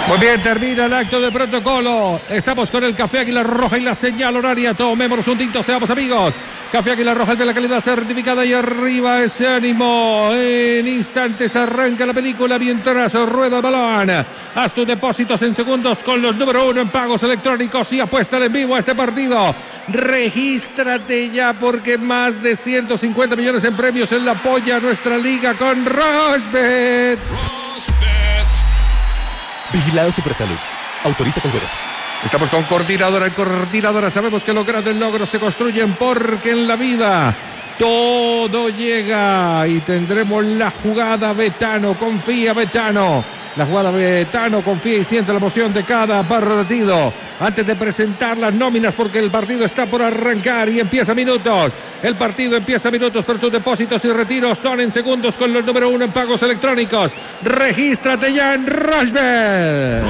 Muy bien, termina el acto de protocolo. Estamos con el Café Águila Roja y la señal horaria. Tomémonos un tinto, seamos amigos. Café Águila Roja, el de la calidad certificada, y arriba ese ánimo. En instantes arranca la película mientras rueda el balón. Haz tus depósitos en segundos con los número 1 en pagos electrónicos y apuestan en vivo a este partido. Regístrate ya porque más de 150 millones en premios en la apoya a nuestra liga con Rosbet. Vigilado Supersalud. Autoriza con juegos. Estamos con Coordinadora. En Coordinadora sabemos que los grandes logros se construyen porque en la vida todo llega y tendremos la jugada Betano. Confía Betano. La jugada Betano, confía y siente la emoción de cada partido. Antes de presentar las nóminas, porque el partido está por arrancar y empieza minutos. El partido empieza minutos, pero tus depósitos y retiros son en segundos con los número 1 en pagos electrónicos. Regístrate ya en Rosbet.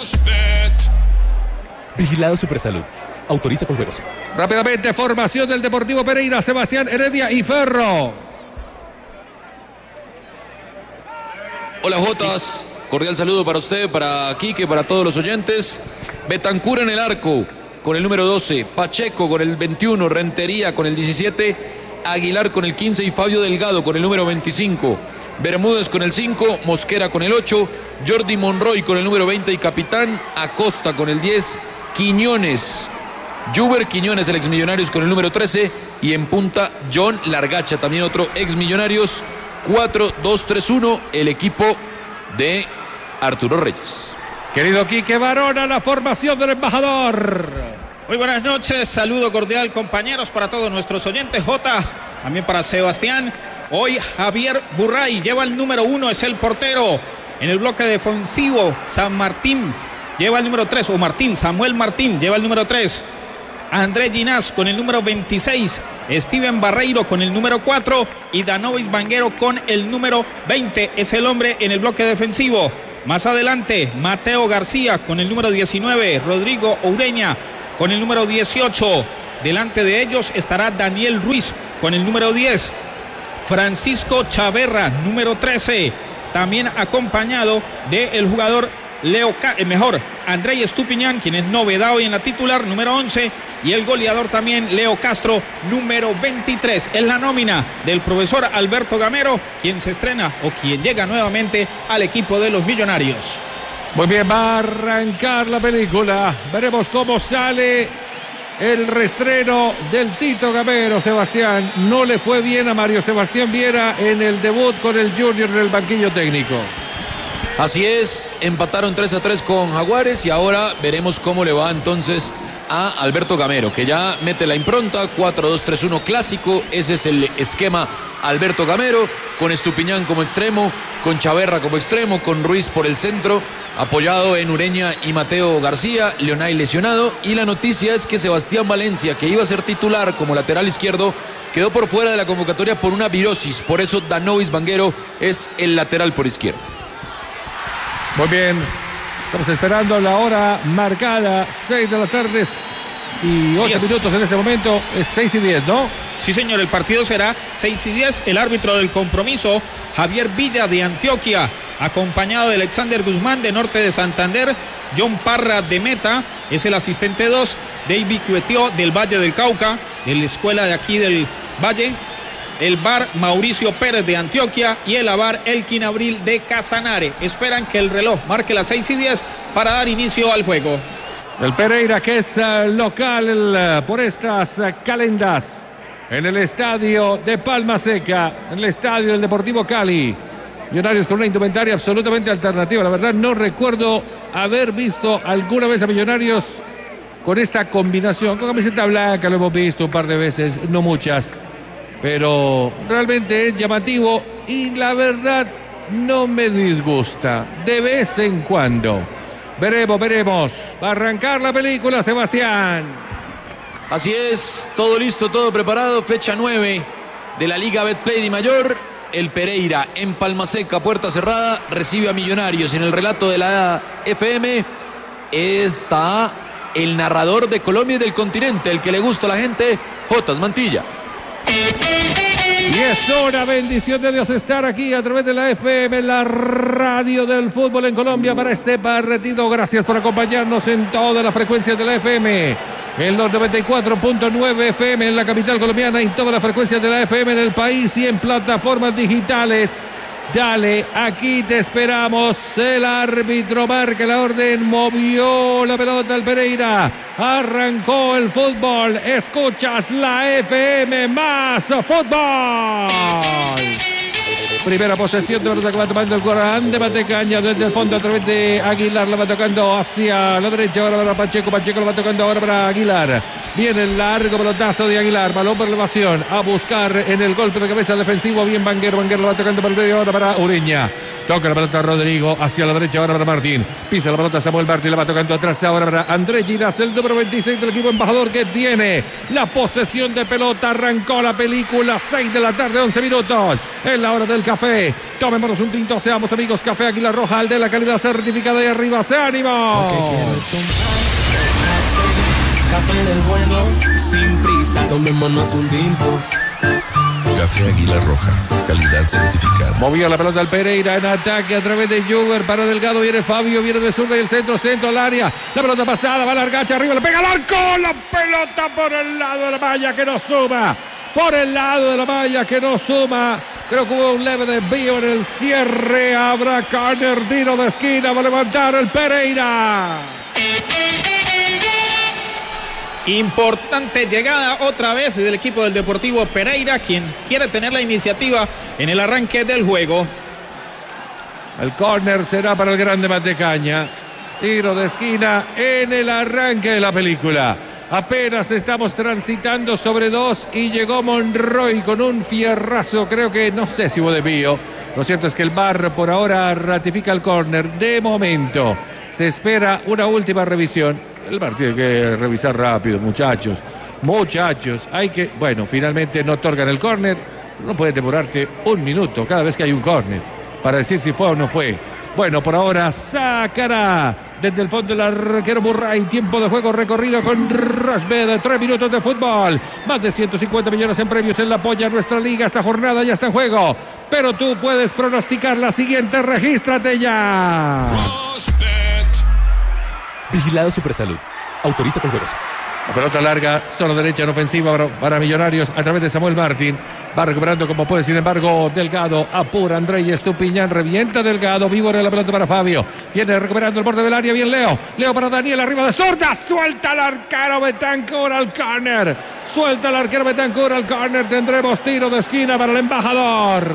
Vigilado Supersalud. Autoriza con juegos. Rápidamente, formación del Deportivo Pereira, Sebastián Heredia y Ferro. Hola Jotas, cordial saludo para usted, para Quique, para todos los oyentes. Betancur en el arco con el número 12, Pacheco con el 21, Rentería con el 17, Aguilar con el 15 y Fabio Delgado con el número 25. Bermúdez con el 5, Mosquera con el 8, Jordi Monroy con el número 20 y capitán, Acosta con el 10, Quiñones, Juber Quiñones, el exmillonarios con el número 13 y en punta John Largacha, también otro exmillonarios. 4-2-3-1, el equipo de Arturo Reyes. Querido Quique Barona, la formación del embajador. Muy buenas noches, saludo cordial compañeros para todos nuestros oyentes. Jota, también para Sebastián. Hoy Javier Burray lleva el número 1, es el portero. En el bloque defensivo, San Martín lleva el número 3, Samuel Martín lleva el número 3. Andrés Ginás con el número 26, Steven Barreiro con el número 4 y Danovis Vanguero con el número 20, es el hombre en el bloque defensivo. Más adelante, Mateo García con el número 19, Rodrigo Ureña con el número 18. Delante de ellos estará Daniel Ruiz con el número 10, Francisco Chaverra, número 13, también acompañado del jugador Andrei Estupiñán, quien es novedad hoy en la titular, número 11, y el goleador también, Leo Castro, número 23. Es la nómina del profesor Alberto Gamero, quien se estrena o quien llega nuevamente al equipo de los Millonarios. Muy bien, va a arrancar la película. Veremos cómo sale el reestreno del Tito Gamero, Sebastián. No le fue bien a Mario Sebastián Viera en el debut con el Junior en el banquillo técnico. Así es, empataron 3-3 con Jaguares y ahora veremos cómo le va entonces a Alberto Gamero, que ya mete la impronta, 4-2-3-1 clásico, ese es el esquema Alberto Gamero, con Estupiñán como extremo, con Chaverra como extremo, con Ruiz por el centro, apoyado en Ureña y Mateo García, Leonay lesionado, y la noticia es que Sebastián Valencia, que iba a ser titular como lateral izquierdo, quedó por fuera de la convocatoria por una virosis, por eso Danovis Vanguero es el lateral por izquierda. Muy bien, estamos esperando la hora marcada, 6 de la tarde y 8 minutos en este momento, es 6:10, ¿no? Sí, señor, el partido será 6:10, el árbitro del compromiso, Javier Villa de Antioquia, acompañado de Alexander Guzmán de Norte de Santander, John Parra de Meta, es el asistente 2, David Cuetió del Valle del Cauca, de la escuela de aquí del Valle, el VAR Mauricio Pérez de Antioquia y el AVAR Elkin Abril de Casanare. Esperan que el reloj marque las 6:10 para dar inicio al juego. El Pereira, que es local por estas calendas en el estadio de Palma Seca, en el estadio del Deportivo Cali. Millonarios con una indumentaria absolutamente alternativa. La verdad no recuerdo haber visto alguna vez a Millonarios con esta combinación. Con camiseta blanca lo hemos visto un par de veces, no muchas, pero realmente es llamativo y la verdad no me disgusta de vez en cuando. Veremos. Va a arrancar la película, Sebastián. Así es, todo listo, todo preparado. Fecha 9 de la Liga Betplay Di Mayor. El Pereira en Palma Seca, puerta cerrada, recibe a Millonarios. En el relato de la FM está el narrador de Colombia y del continente, el que le gusta a la gente, Jotas Mantilla. Y es una bendición de Dios estar aquí a través de la FM, la radio del fútbol en Colombia para este partido. Gracias por acompañarnos en todas las frecuencias de la FM. En los 94.9 FM en la capital colombiana, en todas las frecuencias de la FM en el país y en plataformas digitales. Dale, aquí te esperamos. El árbitro marca la orden, movió la pelota al Pereira, arrancó el fútbol. Escuchas la FM más fútbol. Primera posesión de pelota que va tomando el grande Matecaña desde el fondo a través de Aguilar, la va tocando hacia la derecha ahora para Pacheco, Pacheco lo va tocando ahora para Aguilar. Viene el largo pelotazo de Aguilar, balón por elevación, a buscar en el golpe de cabeza defensivo, bien Vanguero, Vanguero lo va tocando por el medio ahora para Ureña. Toca la pelota Rodrigo hacia la derecha ahora para Martín. Pisa la pelota Samuel Martín, la va tocando atrás ahora para Andrés Ginás, el número 26 del equipo embajador que tiene la posesión de pelota. Arrancó la película, 6 de la tarde, 11 minutos. Es la hora del café. Tomémonos un tinto, seamos amigos. Café Águila Roja, al de la calidad certificada de arriba. ¡Se ánimo! Café del bueno, sin prisa, tomémonos un tinto. Café Águila Roja, calidad certificada. Movía la pelota al Pereira en ataque a través de Juber para Delgado, viene Fabio, viene de zurda y el centro al área. La pelota pasada, va Largacha arriba, le pega al arco, la pelota por el lado de la malla que no suma. Por el lado de la malla que no suma. Creo que hubo un leve desvío en el cierre. Habrá córner, tiro de esquina, va a levantar el Pereira. Importante llegada otra vez del equipo del Deportivo Pereira, quien quiere tener la iniciativa en el arranque del juego. El córner será para el grande Matecaña. Tiro de esquina en el arranque de la película. Apenas estamos transitando sobre 2 y llegó Monroy con un fierrazo. Creo que no sé si hubo desvío. Lo cierto es que el VAR por ahora ratifica el córner. De momento se espera una última revisión. El VAR tiene que revisar rápido, muchachos. Hay que... Bueno, finalmente no otorgan el córner. No puede demorarte un minuto cada vez que hay un córner para decir si fue o no fue. Bueno, por ahora sacará desde el fondo el arquero Burray. Tiempo de juego recorrido con Rashbed. 3 minutos de fútbol. Más de 150 millones en premios en la polla. Nuestra liga, esta jornada ya está en juego. Pero tú puedes pronosticar la siguiente. Regístrate ya. Vigilado Supersalud. Autoriza con juegos. La pelota larga, zona derecha en ofensiva para Millonarios a través de Samuel Martín. Va recuperando como puede, sin embargo, Delgado. Apura Andrés Estupiñán, revienta Delgado. Víbora la pelota para Fabio. Viene recuperando el borde del área, bien Leo. Leo para Daniel, arriba de zurda. Suelta el arquero Betancur al córner. Tendremos tiro de esquina para el embajador.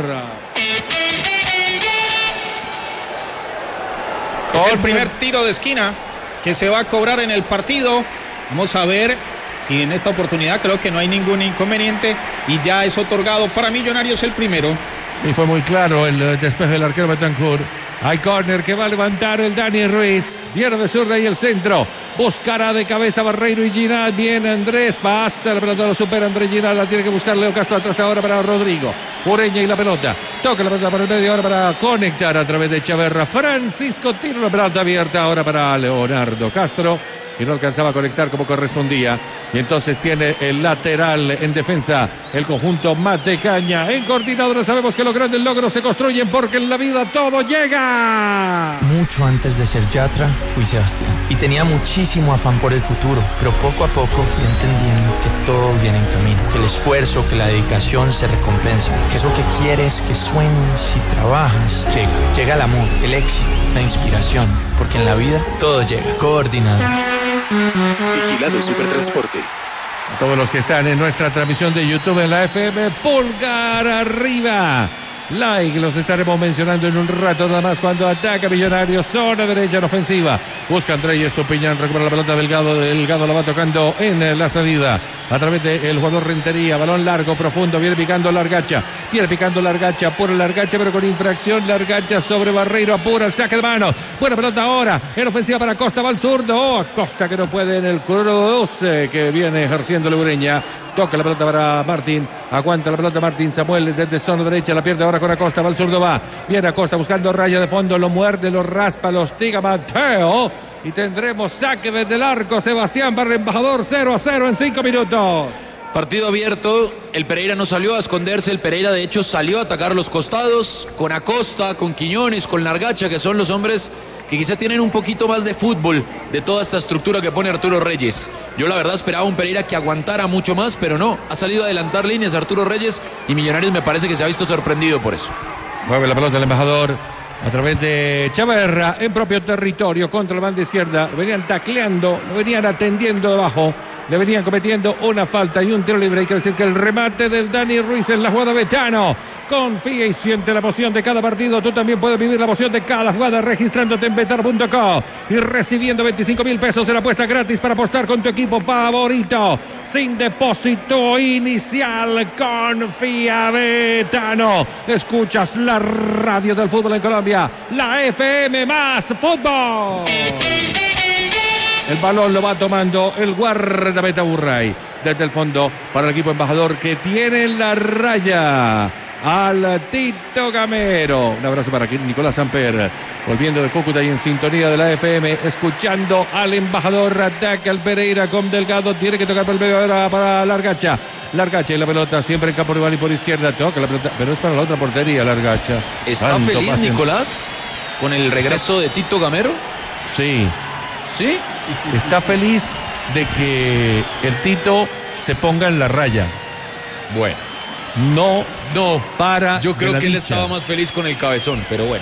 Es el primer tiro de esquina que se va a cobrar en el partido. Vamos a ver si en esta oportunidad creo que no hay ningún inconveniente y ya es otorgado para Millonarios el primero. Y fue muy claro el despeje del arquero Betancur. Hay córner que va a levantar el Dani Ruiz. Viene de zurda y el centro. Buscará de cabeza Barreiro y Ginás. Viene Andrés. Pasa la pelota, lo supera Andrés Ginás. La tiene que buscar Leo Castro atrás ahora para Rodrigo. Ureña y la pelota. Toca la pelota para el medio ahora para conectar a través de Chaverra. Francisco tira la pelota abierta ahora para Leonardo Castro. Y no alcanzaba a conectar como correspondía. Y entonces tiene el lateral en defensa el conjunto Matecaña. En coordinadora sabemos que los grandes logros se construyen porque en la vida todo llega. Mucho antes de ser Yatra, fui Sebastián. Y tenía muchísimo afán por el futuro. Pero poco a poco fui entendiendo que todo viene en camino. Que el esfuerzo, que la dedicación se recompensa. Que eso que quieres, que sueñas y trabajas, llega. Llega el amor, el éxito, la inspiración. Porque en la vida todo llega. Coordinador. Vigilado Supertransporte. A todos los que están en nuestra transmisión de YouTube en la FM, pulgar arriba. Like, los estaremos mencionando en un rato nada más cuando ataca Millonarios, zona derecha en ofensiva. Busca Andrés Estupiñán, recupera la pelota Delgado. Delgado la va tocando en la salida a través del jugador Rentería. Balón largo, profundo, viene picando Largacha. Apura Largacha, pero con infracción. Largacha sobre Barreiro, apura el saque de mano. Buena pelota ahora en ofensiva para Costa, va al zurdo. Costa que no puede en el cruce que viene ejerciendo la Ureña. Toca la pelota para Martín. Aguanta la pelota Martín. Samuel desde zona derecha. La pierde ahora con Acosta. Va al zurdo, va. Viene Acosta buscando raya de fondo. Lo muerde, lo raspa, lo hostiga Mateo. Y tendremos saque desde el arco. Sebastián para el embajador. 0-0 en 5 minutos. Partido abierto, el Pereira no salió a esconderse, el Pereira de hecho salió a atacar los costados, con Acosta, con Quiñones, con Largacha, que son los hombres que quizá tienen un poquito más de fútbol de toda esta estructura que pone Arturo Reyes. Yo la verdad esperaba un Pereira que aguantara mucho más, pero no, ha salido a adelantar líneas Arturo Reyes y Millonarios me parece que se ha visto sorprendido por eso. Mueve la pelota el embajador a través de Chaverra en propio territorio contra la banda izquierda. Lo venían tacleando, lo venían atendiendo debajo, le venían cometiendo una falta y un tiro libre. Hay que decir que el remate del Dani Ruiz en la jugada Betano. Confía y siente la emoción de cada partido. Tú también puedes vivir la emoción de cada jugada registrándote en betar.co y recibiendo 25,000 pesos en apuesta gratis para apostar con tu equipo favorito. Sin depósito inicial. Confía Betano. Escuchas la radio del fútbol en Colombia. La FM más fútbol. El balón lo va tomando el guardameta Burray desde el fondo para el equipo embajador que tiene en la raya al Tito Gamero. Un abrazo para Nicolás Samper, volviendo de Cúcuta y en sintonía de la FM, escuchando al embajador. Ataca al Pereira con Delgado, tiene que tocar por el medio ahora para Largacha. Largacha y la pelota siempre en campo rival y por izquierda, toca la pelota, pero es para la otra portería Largacha. ¿Está Tanto feliz pase. Nicolás con el regreso de Tito Gamero? Sí. ¿Sí? Está feliz de que el Tito se ponga en la raya. Bueno. No para. Yo creo de la que él dicha. estaba más feliz con el cabezón, pero bueno.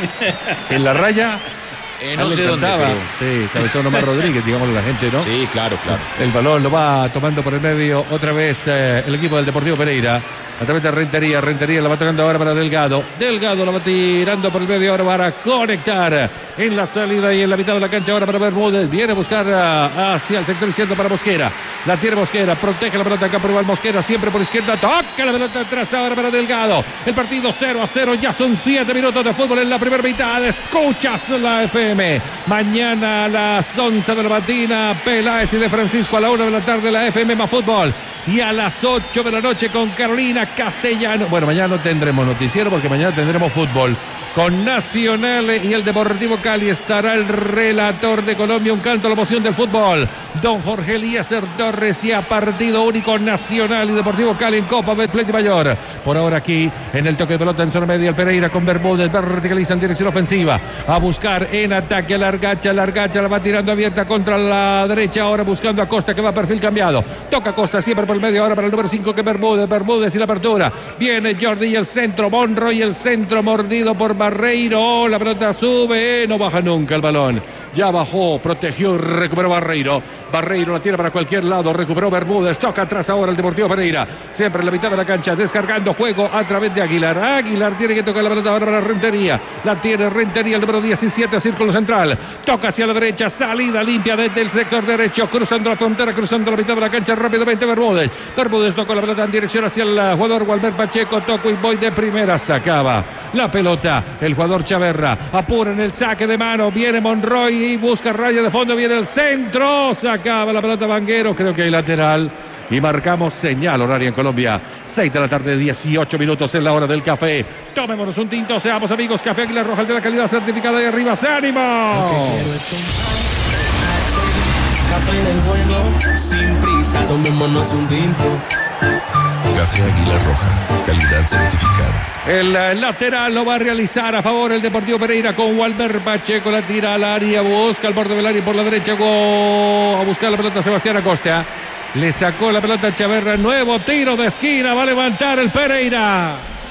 En la raya. No sé dónde, pero... Sí, Cabezón Omar Rodríguez, digamos la gente, ¿no? Sí, claro. El balón lo va tomando por el medio otra vez el equipo del Deportivo Pereira. A través de Rentería la va tocando ahora para Delgado. Delgado la va tirando por el medio ahora para conectar en la salida y en la mitad de la cancha ahora para Bermúdez. Viene a buscar hacia el sector izquierdo para Mosquera. La tiene Mosquera, protege la pelota acá por igual Mosquera, siempre por izquierda. Toca la pelota atrás ahora para Delgado. El partido 0-0, ya son 7 minutos de fútbol en la primera mitad. Escuchas la FM. Mañana a las 11 de la mañana, Peláez y de Francisco a la 1 de la tarde, la FM más fútbol. Y a las 8 de la noche con Carolina Castellano. Bueno, mañana no tendremos noticiero porque mañana tendremos fútbol. Con Nacional y el Deportivo Cali estará el relator de Colombia, un canto a la emoción del fútbol. Don Jorge Eliezer Torres y a partido único Nacional y Deportivo Cali en Copa Betplay Mayor. Por ahora aquí en el toque de pelota en zona media el Pereira con Bermúdez, verticaliza en dirección ofensiva. A buscar en ataque a Largacha la va tirando abierta contra la derecha, ahora buscando a Costa que va a perfil cambiado. Toca Costa siempre por el medio ahora para el número 5 que Bermúdez y la apertura. Viene Jordi y el centro, Monroy y el centro mordido por Barreiro. La pelota sube, no baja nunca el balón. Ya bajó, protegió y recuperó Barreiro. Barreiro la tira para cualquier lado, recuperó Bermúdez, toca atrás ahora el Deportivo Pereira, siempre en la mitad de la cancha, descargando juego a través de Aguilar. Aguilar tiene que tocar la pelota ahora para Rentería, la tiene Rentería, el número 17, círculo central, toca hacia la derecha, salida limpia desde el sector derecho, cruzando la frontera, cruzando la mitad de la cancha rápidamente Bermúdez tocó la pelota en dirección hacia el jugador Walmer Pacheco, toco y voy de primera, sacaba la pelota el jugador Chaverra, apura en el saque de mano, viene Monroy y busca raya de fondo, viene el centro, acaba la pelota Vanguero, creo que hay lateral y marcamos señal horaria en Colombia. 6 de la tarde, 18 minutos en la hora del café. Tomémonos un tinto, seamos amigos. Café Águila Roja, de la calidad certificada de arriba. ¡Ánimo! Café del bueno, sin prisa, tomémonos un tinto. Café Águila Roja, calidad certificada. El lateral lo va a realizar a favor el Deportivo Pereira con Walmer Pacheco, la tira al área, busca el borde del área por la derecha, a buscar la pelota Sebastián Acosta, le sacó la pelota a Chaverra, nuevo tiro de esquina, va a levantar el Pereira.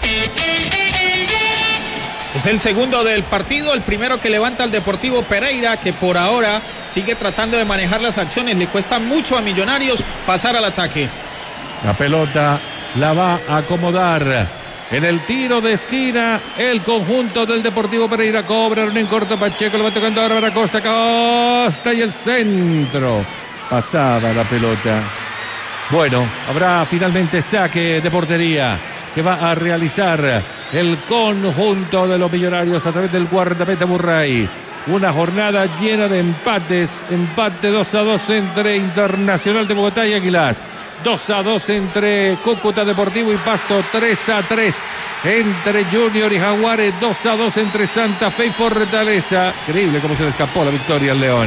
Es el segundo del partido, el primero que levanta el Deportivo Pereira, que por ahora sigue tratando de manejar las acciones, le cuesta mucho a Millonarios pasar al ataque. La pelota la va a acomodar en el tiro de esquina el conjunto del Deportivo Pereira. Cobra en corto Pacheco, lo va tocando ahora para Costa y el centro. Pasada la pelota. Bueno, habrá finalmente saque de portería que va a realizar el conjunto de los Millonarios a través del guardameta Burray. Una jornada llena de empates. Empate 2-2 entre Internacional de Bogotá y Águilas. 2-2 entre Cúcuta Deportivo y Pasto. 3-3 entre Junior y Jaguares. 2-2 entre Santa Fe y Fortaleza. Increíble cómo se le escapó la victoria al León.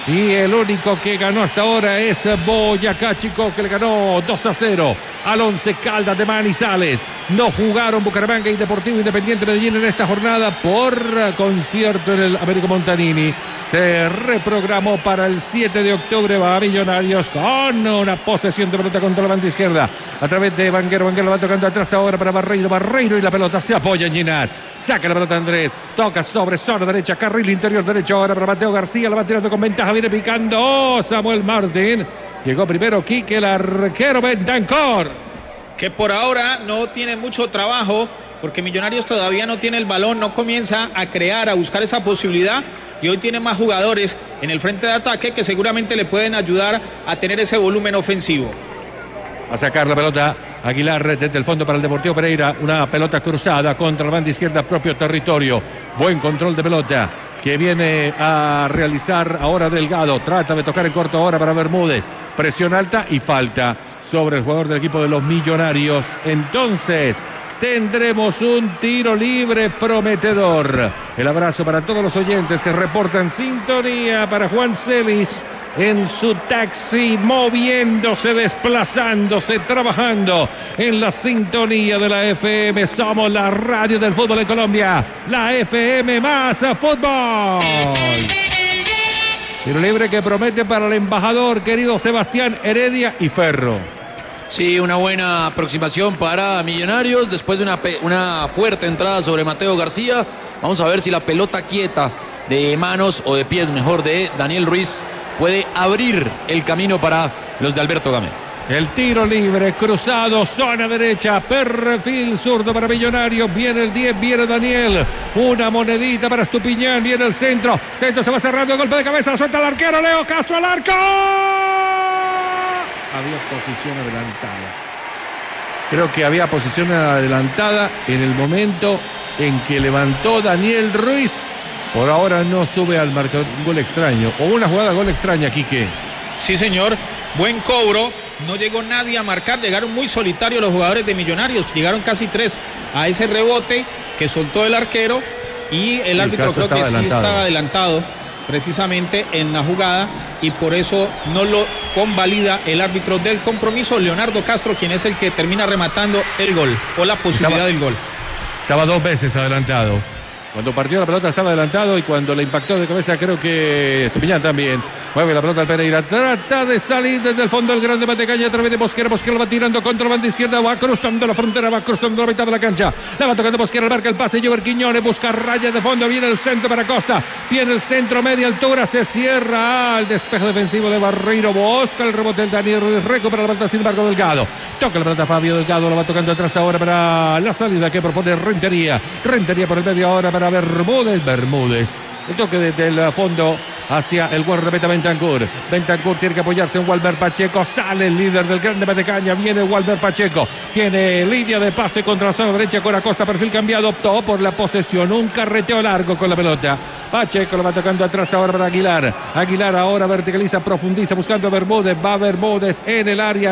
Y el único que ganó hasta ahora es Boyacá Chico, que le ganó 2-0 al Once Caldas de Manizales. No jugaron Bucaramanga y Deportivo Independiente Medellín en esta jornada por concierto en el Américo Montanini. Se reprogramó para el 7 de octubre. Va a Millonarios con una posesión de pelota contra la banda izquierda a través de Vanguero. Vanguero va tocando atrás ahora para Barreiro y la pelota se apoya en Ginás. Saca la pelota Andrés, toca sobre zona derecha, carril interior derecho ahora para Mateo García, la va tirando con ventaja, viene picando Samuel Martín. Llegó primero Quique, el arquero Bentancor, que por ahora no tiene mucho trabajo porque Millonarios todavía no tiene el balón, no comienza a crear, a buscar esa posibilidad, y hoy tiene más jugadores en el frente de ataque que seguramente le pueden ayudar a tener ese volumen ofensivo. A sacar la pelota Aguilar desde el fondo para el Deportivo Pereira, una pelota cruzada contra la banda izquierda, propio territorio, buen control de pelota que viene a realizar ahora Delgado, trata de tocar en corto ahora para Bermúdez, presión alta y falta sobre el jugador del equipo de los Millonarios. Entonces tendremos un tiro libre prometedor. El abrazo para todos los oyentes que reportan sintonía, para Juan Celis en su taxi, moviéndose, desplazándose, trabajando en la sintonía de la FM. Somos la radio del fútbol en Colombia, la FM más fútbol. Tiro libre que promete para el embajador querido Sebastián Heredia y Ferro. Sí, una buena aproximación para Millonarios después de una fuerte entrada sobre Mateo García. Vamos a ver si la pelota quieta de manos o de pies, mejor, de Daniel Ruiz puede abrir el camino para los de Alberto Gamero. El tiro libre cruzado, zona derecha, perfil zurdo para Millonarios. Viene el 10, viene Daniel. Una monedita para Estupiñán, viene el centro. Centro se va cerrando, golpe de cabeza, la suelta el arquero, Leo Castro al arco. Había posición adelantada. Creo que había posición adelantada en el momento en que levantó Daniel Ruiz. Por ahora no sube al marcador. Un gol extraño, o una jugada gol extraña, Quique. Sí, señor, buen cobro. No llegó nadie a marcar, llegaron muy solitarios los jugadores de Millonarios. Llegaron casi 3 a ese rebote que soltó el arquero. Y el árbitro creo que sí estaba adelantado precisamente en la jugada, y por eso no lo convalida el árbitro del compromiso, Leonardo Castro, quien es el que termina rematando el gol o la posibilidad del gol. Estaba 2 veces adelantado. Cuando partió la pelota estaba adelantado, y cuando le impactó de cabeza creo que Estupiñán también. Mueve la pelota al Pereira, trata de salir desde el fondo el grande Matecaña a través de Mosquera. Mosquera va tirando contra la banda izquierda, va cruzando la frontera, va cruzando la mitad de la cancha. La va tocando Mosquera, marca el pase, Jover Quiñones busca rayas de fondo, viene el centro para Costa, viene el centro media altura, se cierra al despeje defensivo de Barreiro, busca el rebote del Daniel, recupera la pelota sin embargo Delgado, toca la pelota Fabio Delgado, la va tocando atrás ahora para la salida que propone Rentería por el medio ahora para Bermúdez. El toque desde el fondo hacia el guardameta Bentancur. Bentancur tiene que apoyarse en Walber Pacheco. Sale el líder del grande Matecaña. Viene Walber Pacheco. Tiene línea de pase contra la zona derecha con Acosta. Perfil cambiado. Optó por la posesión. Un carreteo largo con la pelota. Pacheco lo va tocando atrás ahora para Aguilar. Aguilar ahora verticaliza, profundiza buscando a Bermúdez. Va Bermúdez en el área.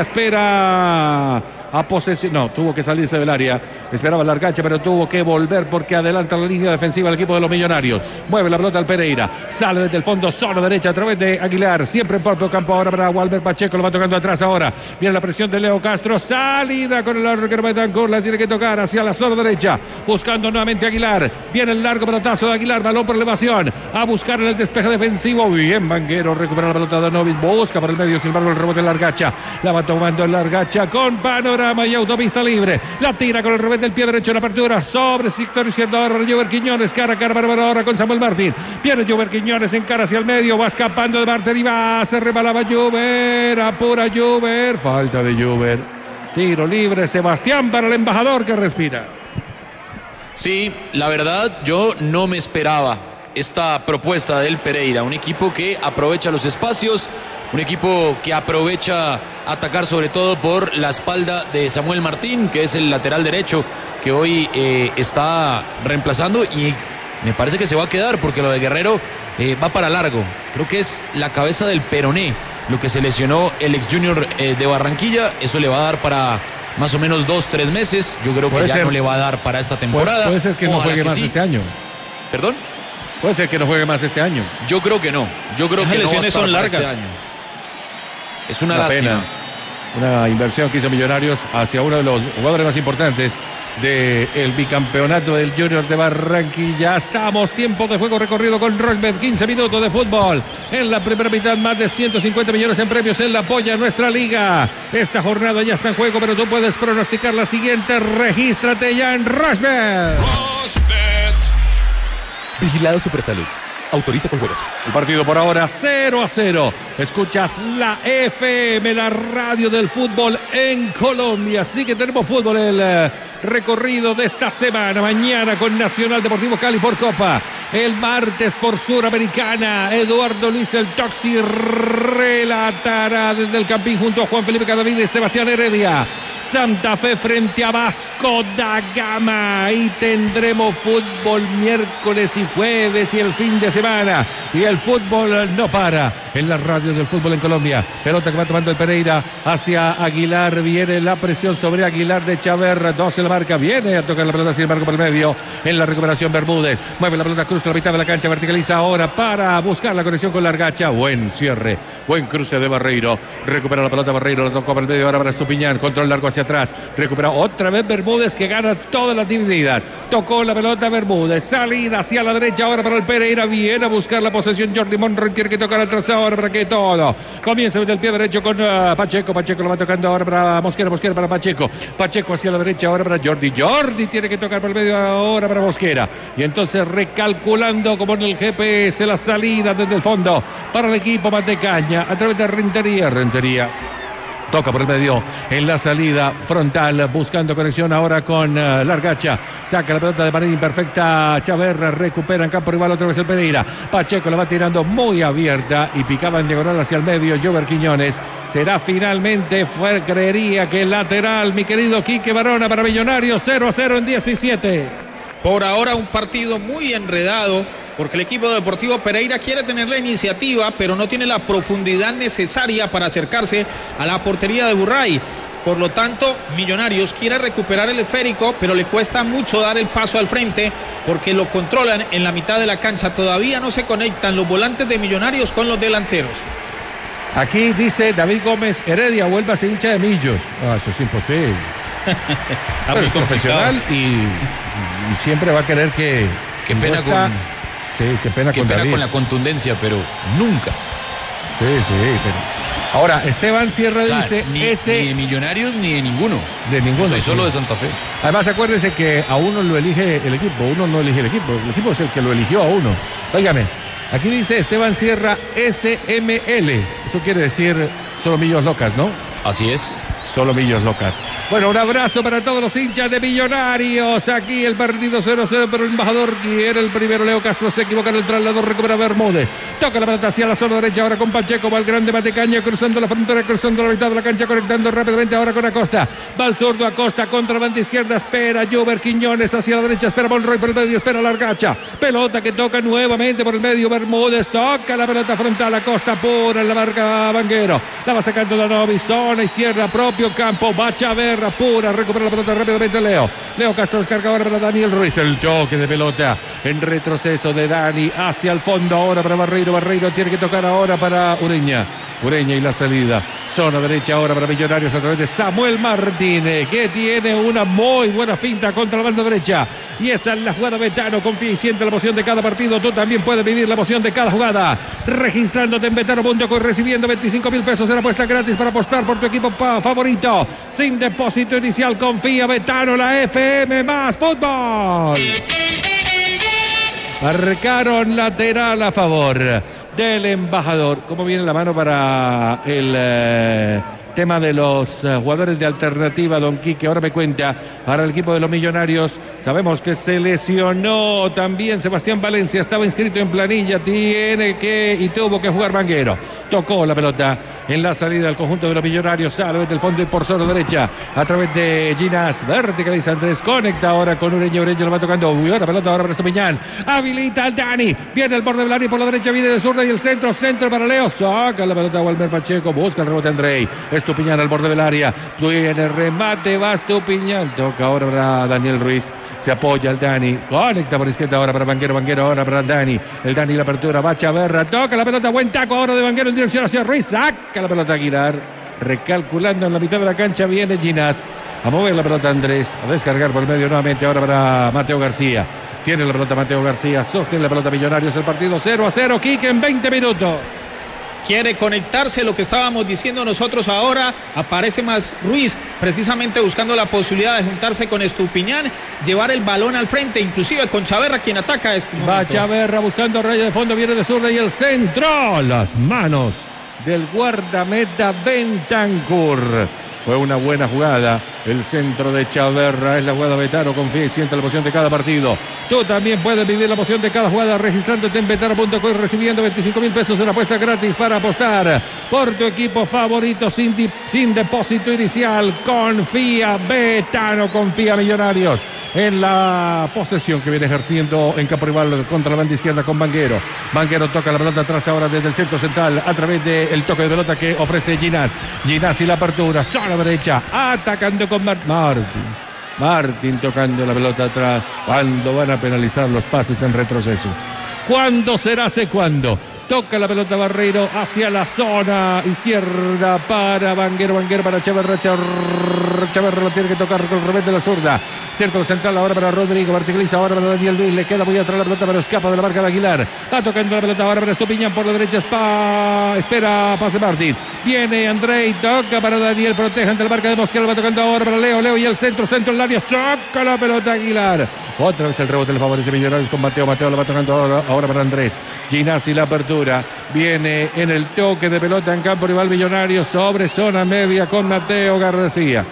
Espera a posesión. No, tuvo que salirse del área. Esperaba el Largacha, pero tuvo que volver porque adelanta la línea defensiva del equipo de los Millonarios. Mueve la pelota al Pereira. Sale desde el fondo, zona derecha a través de Aguilar. Siempre en propio campo ahora para Walber Pacheco. Lo va tocando atrás ahora. Viene la presión de Leo Castro. Salida con el arquero Bentancur. La tiene que tocar hacia la zona derecha. Buscando nuevamente Aguilar. Viene el largo pelotazo de Aguilar. Balón por elevación. A buscar en el despeje defensivo. Bien, Vanguero. Recupera la pelota de Novis. Busca por el medio. Sin embargo, el rebote de Largacha. La va tomando el Largacha con panorama y autopista libre. La tira con el revés del pie derecho en la apertura. Sobre sector izquierdo ahora Jover Quiñones. Cara a cara ahora con Samuel Martín. Viene Jover Quiñones en cara hacia el medio. Va escapando de Martín y va. Se rebalaba Jover. Apura Jover. Falta de Jover. Tiro libre. Sebastián para el embajador que respira. Sí, la verdad, yo no me esperaba esta propuesta del Pereira. Un equipo que aprovecha los espacios. Un equipo que aprovecha atacar sobre todo por la espalda de Samuel Martín, que es el lateral derecho que hoy está reemplazando, y me parece que se va a quedar porque lo de Guerrero va para largo. Creo que es la cabeza del peroné lo que se lesionó el ex Junior de Barranquilla. Eso le va a dar para más o menos 2-3 meses. Yo creo que ya no le va a dar para esta temporada. Puede ser que no juegue más sí. este año. ¿Perdón? Puede ser que no juegue más este año. Yo creo que no. Yo creo Las que lesiones son largas. Este año. Es una lástima. Pena. Una inversión que hizo Millonarios hacia uno de los jugadores más importantes del bicampeonato del Junior de Barranquilla. Estamos, tiempo de juego recorrido con Rockbet, 15 minutos de fútbol. En la primera mitad, más de 150 millones en premios en la polla nuestra liga. Esta jornada ya está en juego, pero tú puedes pronosticar la siguiente. Regístrate ya en Rockbet. Vigilado Supersalud. Autoriza con juegos. El partido por ahora 0-0. Escuchas la FM, la radio del fútbol en Colombia. Así que tenemos fútbol, el recorrido de esta semana. Mañana con Nacional Deportivo Cali por Copa. El martes por Suramericana. Eduardo Luis el Toxi relatará desde el Campín junto a Juan Felipe Cadavid y Sebastián Heredia. Santa Fe frente a Vasco da Gama. Y tendremos fútbol miércoles y jueves y el fin de semana. Y el fútbol no para en las radios del fútbol en Colombia. Pelota que va tomando el Pereira hacia Aguilar. Viene la presión sobre Aguilar de Chaverra. 12 la marca. Viene a tocar la pelota, sin embargo, por el medio. En la recuperación Bermúdez. Mueve la pelota, cruza la mitad de la cancha. Verticaliza ahora para buscar la conexión con Largacha. Buen cierre. Buen cruce de Barreiro. Recupera la pelota Barreiro. La tocó por el medio ahora para Estupiñán. Control largo hacia atrás. Recupera otra vez Bermúdez, que gana toda la dividida. Tocó la pelota Bermúdez. Salida hacia la derecha ahora para el Pereira. Viene a buscar la posesión Jordi Monroy. Tiene que tocar atrás ahora para que todo comienza desde el pie derecho con Pacheco. Pacheco lo va tocando ahora para Mosquera. Mosquera para Pacheco. Pacheco hacia la derecha ahora para Jordi. Jordi tiene que tocar por el medio ahora para Mosquera. Y entonces recalculando como en el GPS la salida desde el fondo para el equipo Matecaña a través de Rentería. Rentería toca por el medio en la salida frontal, buscando conexión ahora con Largacha. Saca la pelota de manera imperfecta Chaverra, recupera en campo rival otra vez el Pereira. Pacheco la va tirando muy abierta y picaba en diagonal hacia el medio Jover Quiñones. Será finalmente, creería que el lateral, mi querido Quique Barona, para Millonarios. 0-0 en 17. Por ahora un partido muy enredado, porque el equipo Deportivo Pereira quiere tener la iniciativa, pero no tiene la profundidad necesaria para acercarse a la portería de Burray. Por lo tanto, Millonarios quiere recuperar el esférico, pero le cuesta mucho dar el paso al frente, porque lo controlan en la mitad de la cancha. Todavía no se conectan los volantes de Millonarios con los delanteros. Aquí dice David Gómez, Heredia vuelve a ser hincha de Millos. Eso es imposible. Es profesional y siempre va a querer que... Qué pena Sí, qué pena con la contundencia, pero nunca. Sí, pero... Ahora, Esteban Sierra dice... Ni de Millonarios ni de ninguno. De ninguno. Soy solo de Santa Fe. Además, acuérdese que a uno lo elige el equipo, uno no elige el equipo es el que lo eligió a uno. Óigame, aquí dice Esteban Sierra SML. Eso quiere decir solo Millos Locas, ¿no? Así es. Solo Millos Locas. Bueno, un abrazo para todos los hinchas de Millonarios. Aquí el partido 0-0, pero el embajador quiere el primero. Leo Castro se equivoca en el traslado, recupera Bermúdez. Toca la pelota hacia la zona derecha ahora con Pacheco. Va el grande Matecaña cruzando la frontera, cruzando la mitad de la cancha, conectando rápidamente ahora con Acosta. Va al zurdo Acosta contra la banda izquierda. Espera Jover Quiñones hacia la derecha. Espera Monroy por el medio. Espera Largacha. Pelota que toca nuevamente por el medio. Bermúdez toca la pelota frontal. Acosta pura en la marca Vanguero. La va sacando Danovi. Zona izquierda, propio campo. Va Chaverra pura. Recupera la pelota rápidamente Leo. Leo Castro descarga ahora para Daniel Ruiz. El toque de pelota en retroceso de Dani hacia el fondo ahora para Barreiro. Barreiro tiene que tocar ahora para Ureña. Ureña y la salida. Zona derecha ahora para Millonarios a través de Samuel Martínez, que tiene una muy buena finta contra la banda derecha. Y esa es la jugada. Betano, confía y siente la emoción de cada partido. Tú también puedes vivir la emoción de cada jugada. Registrándote en betano.com, recibiendo 25,000 pesos en apuesta gratis para apostar por tu equipo favorito. Sin depósito inicial, confía. Betano, la FM más fútbol. Marcaron lateral a favor del embajador. ¿Cómo viene la mano para el tema de los jugadores de alternativa, don Quique? Ahora me cuenta, para el equipo de los Millonarios, sabemos que se lesionó también Sebastián Valencia, estaba inscrito en planilla, tuvo que jugar Vanguero. Tocó la pelota en la salida del conjunto de los Millonarios, sale desde el fondo y por zona derecha, a través de Ginás, verticaliza Andrés, conecta ahora con Ureña, Ureña lo va tocando, la pelota ahora para Estupiñán, habilita al Dani, viene el borde de Dani por la derecha, viene de zurda y el centro para Leo, saca la pelota Walmer Pacheco, busca el rebote Andrei, Estupiñán al borde del área. Viene remate, va Estupiñán. Toca ahora para Daniel Ruiz. Se apoya el Dani. Conecta por izquierda ahora para Banguero ahora para el Dani. El Dani la apertura, va Chaverra. Toca la pelota, buen taco ahora de Banguero en dirección hacia Ruiz. Saca la pelota Aguilar. Recalculando en la mitad de la cancha viene Ginás. A mover la pelota Andrés. A descargar por el medio nuevamente ahora para Mateo García. Tiene la pelota Mateo García. Sostiene la pelota Millonarios. El partido 0-0. Quique en 20 minutos. Quiere conectarse, lo que estábamos diciendo nosotros ahora. Aparece más Ruiz, precisamente buscando la posibilidad de juntarse con Estupiñán, llevar el balón al frente, inclusive con Chaverra, quien ataca a este momento. Va Chaverra buscando raya de fondo, viene de zurda y el centro. Las manos del guardameta Bentancur. Fue una buena jugada. El centro de Chaverra es la jugada. Betano confía y siente la emoción de cada partido. Tú también puedes vivir la emoción de cada jugada registrándote en betano.co y recibiendo 25,000 pesos en apuesta gratis para apostar por tu equipo favorito sin depósito inicial. Confía Betano, confía Millonarios en la posesión que viene ejerciendo en campo rival contra la banda izquierda con Banguero. Banguero toca la pelota atrás ahora desde el centro central a través del toque de pelota que ofrece Ginás. Ginás y la apertura, sola derecha, atacando con Martín tocando la pelota atrás. ¿Cuándo van a penalizar los pases en retroceso? ¿Cuándo será hace cuándo? Toca la pelota Barreiro hacia la zona izquierda para Banguero para Chaverra. Chaverra lo tiene que tocar con el revés de la zurda. Centro central ahora para Rodrigo. Verticaliza ahora para Daniel Luis. Le queda muy atrás la pelota, pero escapa de la marca de Aguilar. Va tocando la pelota ahora para Estupiñán por la derecha. Espera pase Martín. Viene Andrei. Toca para Daniel. Protege ante la marca de Mosquera. Va tocando ahora para Leo y el centro del área. Saca la pelota Aguilar. Otra vez el rebote le favorece Millonarios con Mateo. Mateo la va tocando ahora para Andrés. Ginás la apertura. Viene en el toque de pelota en campo rival Millonarios sobre zona media con Mateo García.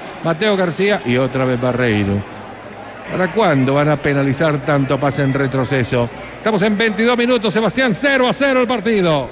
Y otra vez Barreiro. ¿Para cuándo van a penalizar tanto pase en retroceso? Estamos en 22 minutos, Sebastián, 0-0 el partido.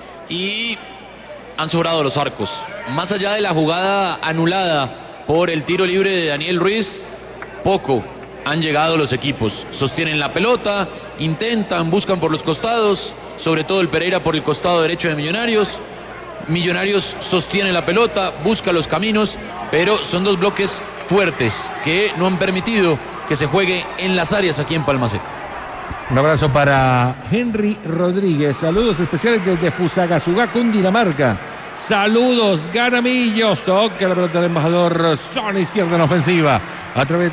Y han sobrado los arcos. Más allá de la jugada anulada por el tiro libre de Daniel Ruiz, poco han llegado los equipos. Sostienen la pelota, intentan, buscan por los costados, sobre todo el Pereira por el costado derecho de Millonarios. Millonarios sostiene la pelota, busca los caminos, pero son dos bloques fuertes que no han permitido que se juegue en las áreas aquí en Palma Seca. Un abrazo para Henry Rodríguez. Saludos especiales desde Fusagasugá, Cundinamarca. Saludos, Ganamillos. Toca la pelota del embajador. Zona izquierda en ofensiva. A través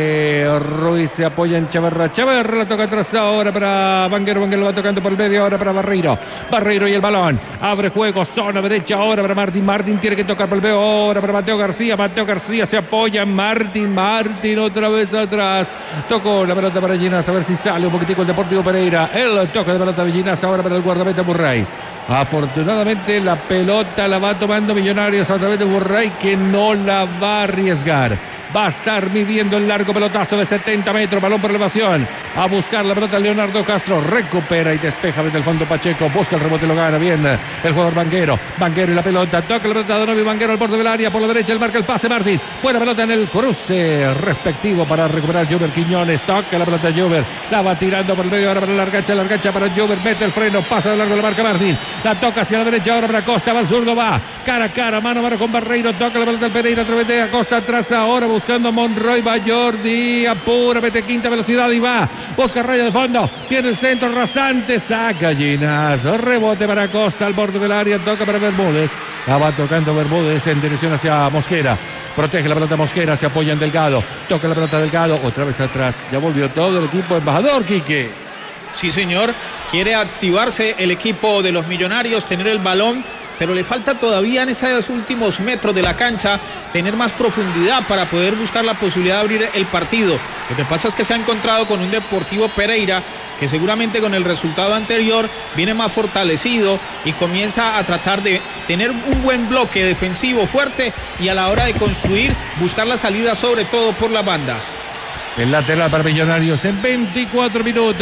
de Ruiz se apoya en Chaverra. Chaverra la toca atrás ahora para Banguero. Banguero va tocando por el medio ahora para Barreiro. Barreiro y el balón. Abre juego. Zona derecha ahora para Martín. Martín tiene que tocar por el medio ahora para Mateo García. Mateo García se apoya en Martín. Martín otra vez atrás. Tocó la pelota para Ginás. A ver si sale un poquitico el Deportivo Pereira. El toque de pelota de Ginás ahora para el guardameta Burray. Afortunadamente la pelota la va tomando Millonarios a través de Burray, que no la va a arriesgar. Va a estar midiendo el largo pelotazo de 70 metros, balón por elevación. A buscar la pelota Leonardo Castro, recupera y despeja desde el fondo Pacheco, busca el rebote, lo gana bien el jugador Banguero y la pelota, toca la pelota de nuevo Banguero al borde del área, por la derecha él marca el pase Martín, buena pelota en el cruce respectivo para recuperar Jover Quiñones, toca la pelota Jover, la va tirando por el medio ahora para la largacha para Jover, mete el freno, pasa de largo la marca Martín, la toca hacia la derecha ahora para Acosta, va al zurdo, va cara a cara, mano a mano con Barreiro, toca la pelota al Pereira a través de Acosta, atrás ahora buscando a Monroy, va Jordi, apura, mete quinta velocidad y va, busca raya de fondo, tiene el centro rasante, saca Ginás, rebote para Acosta al borde del área, toca para Bermúdez, la va tocando Bermúdez en dirección hacia Mosquera, protege la pelota Mosquera, se apoya en Delgado, toca la pelota Delgado, otra vez atrás, ya volvió todo el equipo embajador, Quique. Sí, señor, quiere activarse el equipo de los Millonarios, tener el balón, pero le falta todavía en esos últimos metros de la cancha tener más profundidad para poder buscar la posibilidad de abrir el partido. Lo que pasa es que se ha encontrado con un Deportivo Pereira que seguramente con el resultado anterior viene más fortalecido y comienza a tratar de tener un buen bloque defensivo fuerte y a la hora de construir buscar la salida sobre todo por las bandas. El lateral para Millonarios en 24 minutos.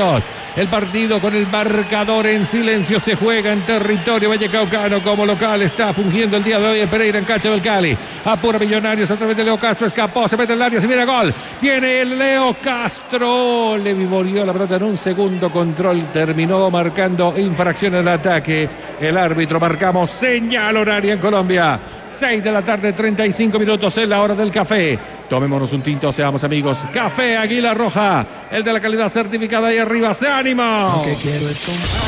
El partido con el marcador en silencio se juega en territorio vallecaucano como local. Está fungiendo el día de hoy el Pereira en cancha del Cali. Apura Millonarios a través de Leo Castro. Escapó, se mete en el área, se viene gol. Viene el Leo Castro. Le vivorió la pelota en un segundo control. Terminó marcando infracción en el ataque. El árbitro marcamos señal horaria en Colombia. 6 de la tarde, 35 minutos en la hora del café. Tomémonos un tinto, seamos amigos. Café Águila Roja, el de la calidad certificada ahí arriba. ¡Se ánimo! Lo que quiero es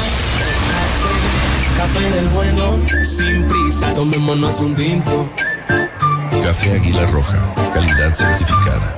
café del bueno, sin prisa, tomémonos un tinto. Café Águila Roja, calidad certificada.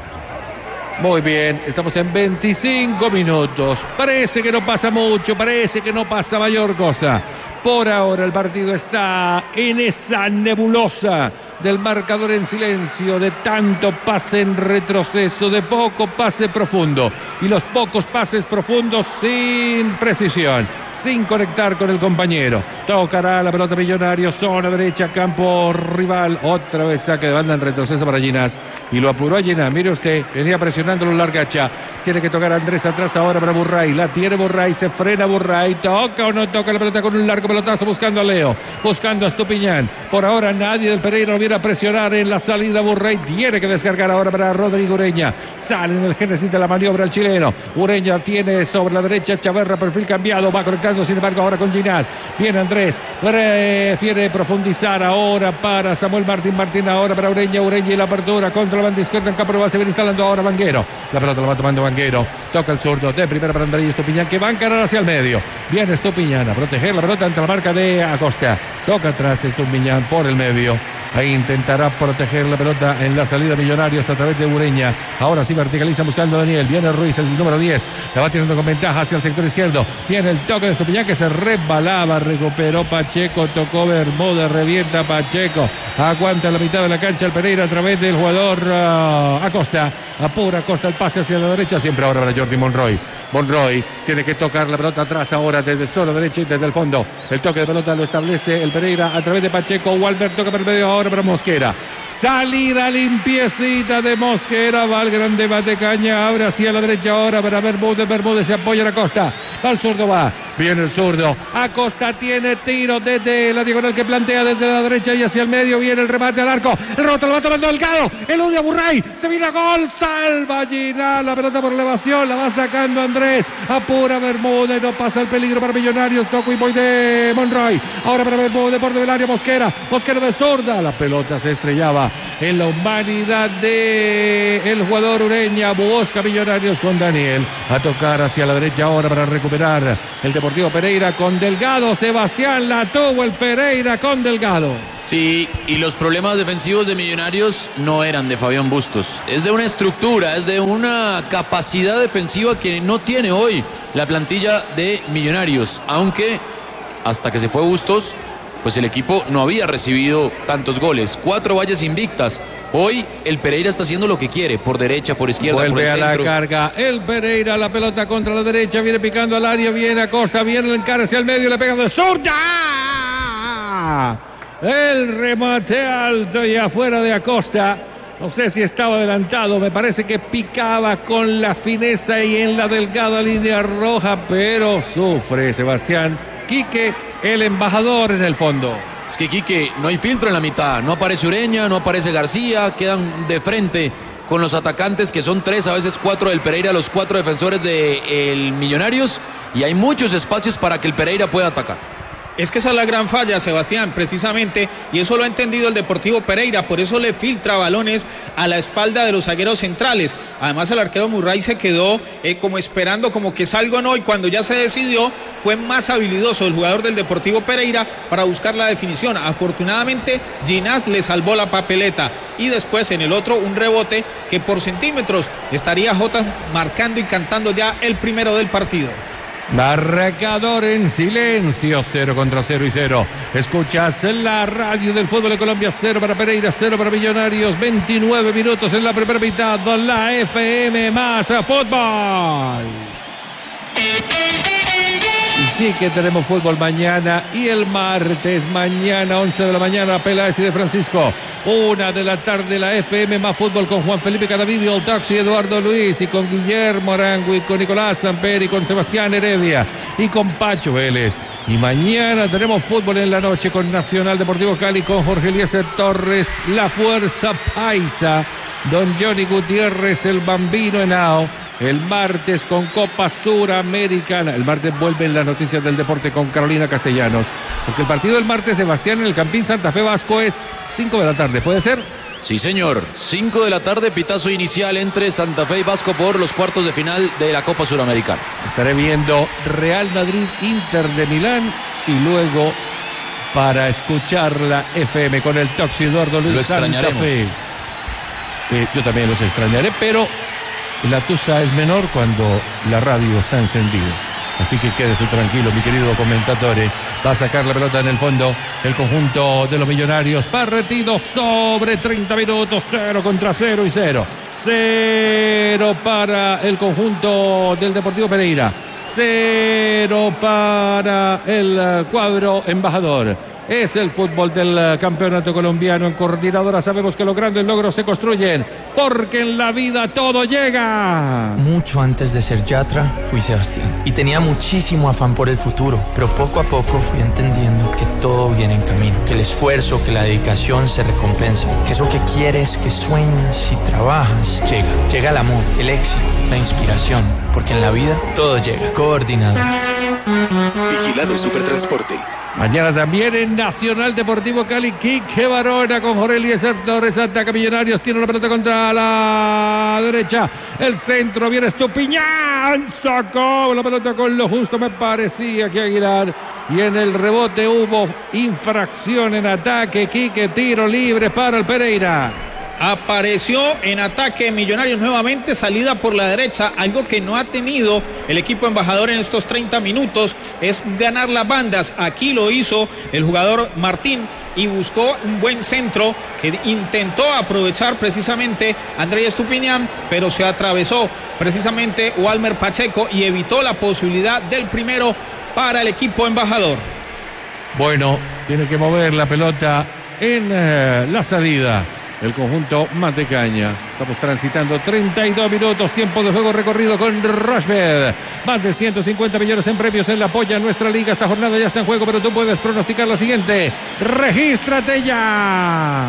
Muy bien, estamos en 25 minutos. Parece que no pasa mucho, parece que no pasa mayor cosa. Por ahora el partido está en esa nebulosa del marcador en silencio, de tanto pase en retroceso, de poco pase profundo. Y los pocos pases profundos sin precisión, sin conectar con el compañero. Tocará la pelota Millonario, zona derecha, campo rival. Otra vez saque de banda en retroceso para Ginás. Y lo apuró a Ginás. Mire usted, venía presionándolo Largacha. Tiene que tocar a Andrés atrás ahora para Burray. La tiene Burray, se frena Burray. ¿Toca o no toca la pelota con un largo pelotazo buscando a Leo? Buscando a Estupiñán. Por ahora nadie del Pereira lo viene a presionar en la salida. Burray tiene que descargar ahora para Rodrigo Ureña. Sale en el génesis de la maniobra el chileno. Ureña tiene sobre la derecha Chaverra, perfil cambiado. Va conectando sin embargo ahora con Ginás. Viene Andrés. Prefiere profundizar ahora para Samuel Martín. Martín ahora para Ureña. Ureña y la apertura contra la banda izquierda en campo de base. Viene instalando ahora Vanguero. La pelota la va tomando Vanguero. Toca el zurdo de primera para Andrés Estupiñán, que va a encarar hacia el medio. Viene Estupiñán a proteger la pelota ante la marca de Acosta. Toca atrás Estupiñán por el medio. Ahí intentará proteger la pelota en la salida Millonarios a través de Ureña. Ahora sí verticaliza buscando a Daniel. Viene Ruiz, el número 10. La va teniendo con ventaja hacia el sector izquierdo. Viene el toque de Estupiñán que se resbalaba. Recuperó Pacheco. Tocó Bermúdez. Revienta Pacheco. Aguanta la mitad de la cancha el Pereira a través del jugador Acosta. Apura Acosta el pase hacia la derecha. Siempre ahora para Jordi Monroy. Monroy tiene que tocar la pelota atrás ahora desde zona derecha y desde el fondo. El toque de pelota lo establece el Pereira a través de Pacheco. Walter toca por medio ahora para Mosquera. Salida limpiecita de Mosquera. Va el gran debate caña. Abre hacia la derecha ahora para Bermúdez. Bermúdez se apoya en Acosta. Va el zurdo, va. Viene el zurdo. Acosta tiene tiro desde la diagonal que plantea desde la derecha y hacia el medio. Viene el remate al arco. El roto lo va tomando Delgado. Elude a Burray. Se viene a gol. Salva Ginás. La pelota por elevación. La va sacando Andrés. Apura Bermúdez. No pasa el peligro para Millonarios. Toco y voy de Monroy. Ahora para Bermúdez por del área Mosquera. Mosquera de zurda. La pelota se estrellaba en la humanidad de el jugador Ureña. Busca Millonarios con Daniel. A tocar hacia la derecha ahora para recuperar el Deportivo Pereira con Delgado. Sebastián, la tuvo el Pereira con Delgado. Sí, y los problemas defensivos de Millonarios no eran de Fabián Bustos. Es de una estructura, es de una capacidad defensiva que no tiene hoy la plantilla de Millonarios. Aunque hasta que se fue Bustos, pues el equipo no había recibido tantos goles. 4 vallas invictas. Hoy el Pereira está haciendo lo que quiere, por derecha, por izquierda, vuelve por el centro. A la carga el Pereira, la pelota contra la derecha, viene picando al área, viene Acosta, viene el encare hacia el medio, le pega de zurda. El remate alto y afuera de Acosta. No sé si estaba adelantado, me parece que picaba con la fineza y en la delgada línea roja, pero sufre Sebastián Quique, el embajador en el fondo. Es que Quique, no hay filtro en la mitad, no aparece Ureña, no aparece García, quedan de frente con los atacantes que son 3, a veces 4 del Pereira, los 4 defensores del Millonarios, y hay muchos espacios para que el Pereira pueda atacar. Es que esa es la gran falla, Sebastián, precisamente, y eso lo ha entendido el Deportivo Pereira, por eso le filtra balones a la espalda de los zagueros centrales. Además el arquero Murray se quedó como esperando como que salga o no, y cuando ya se decidió fue más habilidoso el jugador del Deportivo Pereira para buscar la definición. Afortunadamente Ginás le salvó la papeleta, y después en el otro un rebote que por centímetros estaría Jota marcando y cantando ya el primero del partido. Marcador en silencio, 0 contra 0 y 0. Escuchas la radio del fútbol de Colombia, 0 para Pereira, 0 para Millonarios. 29 minutos en la primera mitad. La FM más fútbol. sí que tenemos fútbol mañana y el martes. Mañana, 11 de la mañana, Peláez y de Francisco. 1 de la tarde, la FM más fútbol con Juan Felipe Cadavid, el Taxi, Eduardo Luis, y con Guillermo Arango, y con Nicolás Samperi, y con Sebastián Heredia, y con Pacho Vélez. Y mañana tenemos fútbol en la noche con Nacional Deportivo Cali, con Jorge Eliezer Torres, la Fuerza Paisa, don Johnny Gutiérrez, el Bambino Henao. El martes con Copa Suramericana. El martes vuelven las noticias del deporte con Carolina Castellanos. Porque el partido del martes, Sebastián, en el Campín Santa Fe Vasco es 5 de la tarde. ¿Puede ser? Sí, señor. 5 de la tarde, pitazo inicial entre Santa Fe y Vasco por los cuartos de final de la Copa Suramericana. Estaré viendo Real Madrid, Inter de Milán, y luego para escuchar la FM con el Toxi Eduardo Luis. Lo extrañaremos. Santa Fe. Yo también los extrañaré, pero la tusa es menor cuando la radio está encendida. Así que quédese tranquilo, mi querido comentatore. Va a sacar la pelota en el fondo el conjunto de los Millonarios. Partido sobre 30 minutos. 0 contra 0 y 0. 0 para el conjunto del Deportivo Pereira. 0 para el cuadro embajador. Es el fútbol del campeonato colombiano. En Coordinadora sabemos que los grandes logros se construyen, porque en la vida todo llega. Mucho antes de ser Yatra, fui Sebastián. Y tenía muchísimo afán por el futuro. Pero poco a poco fui entendiendo que todo viene en camino. Que el esfuerzo, que la dedicación se recompensa. Que eso que quieres, que sueñas y trabajas, llega. Llega el amor, el éxito, la inspiración. Porque en la vida todo llega. Coordinador. Vigilado Supertransporte. Mañana también en Nacional Deportivo Cali, Quique Barona con Jorge Eliezer Torres, ataca Millonarios, tiene la pelota contra la derecha, el centro, viene Estupiñán, sacó la pelota con lo justo, me parecía que Aguilar, y en el rebote hubo infracción en ataque. Quique, tiro libre para el Pereira. Apareció en ataque Millonarios nuevamente, salida por la derecha, algo que no ha tenido el equipo embajador en estos 30 minutos, es ganar las bandas. Aquí lo hizo el jugador Martín y buscó un buen centro que intentó aprovechar precisamente Andrés Estupiñán, pero se atravesó precisamente Walmer Pacheco y evitó la posibilidad del primero para el equipo embajador. Bueno, tiene que mover la pelota en la salida el conjunto Matecaña. Estamos transitando 32 minutos, tiempo de juego recorrido con Rochbet. Más de 150 millones en premios en la polla. Nuestra liga, esta jornada ya está en juego, pero tú puedes pronosticar la siguiente. ¡Regístrate ya!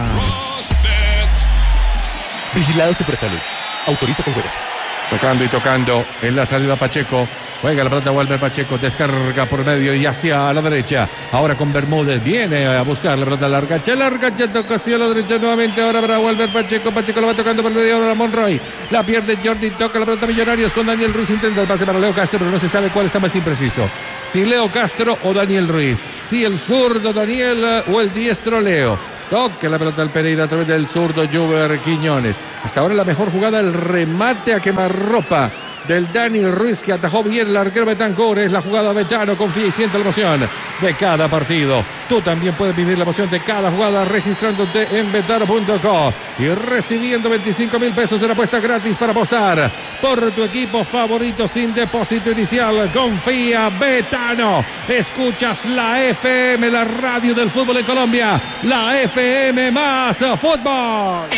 Vigilado Supersalud. Autoriza con juegos. Tocando y tocando en la salida Pacheco. Juega la pelota Walmer Pacheco, descarga por medio y hacia la derecha. Ahora con Bermúdez, viene a buscar la pelota larga, toca hacia la derecha nuevamente. Ahora para Walmer Pacheco, Pacheco lo va tocando por medio de Monroy. La pierde Jordi, toca la pelota Millonarios con Daniel Ruiz, intenta el pase para Leo Castro, pero no se sabe cuál está más impreciso. Si Leo Castro o Daniel Ruiz. Si el zurdo Daniel o el diestro Leo. Toca la pelota al Pereira a través del zurdo Juber Quiñones. Hasta ahora la mejor jugada, el remate a quemarropa del Dani Ruiz, que atajó bien el arquero Betancur. Es la jugada Betano, confía y siente la emoción de cada partido. Tú también puedes vivir la emoción de cada jugada registrándote en betano.co y recibiendo 25,000 pesos en apuesta gratis para apostar por tu equipo favorito sin depósito inicial. Confía, Betano. Escuchas la FM, la radio del fútbol en Colombia, la FM más fútbol.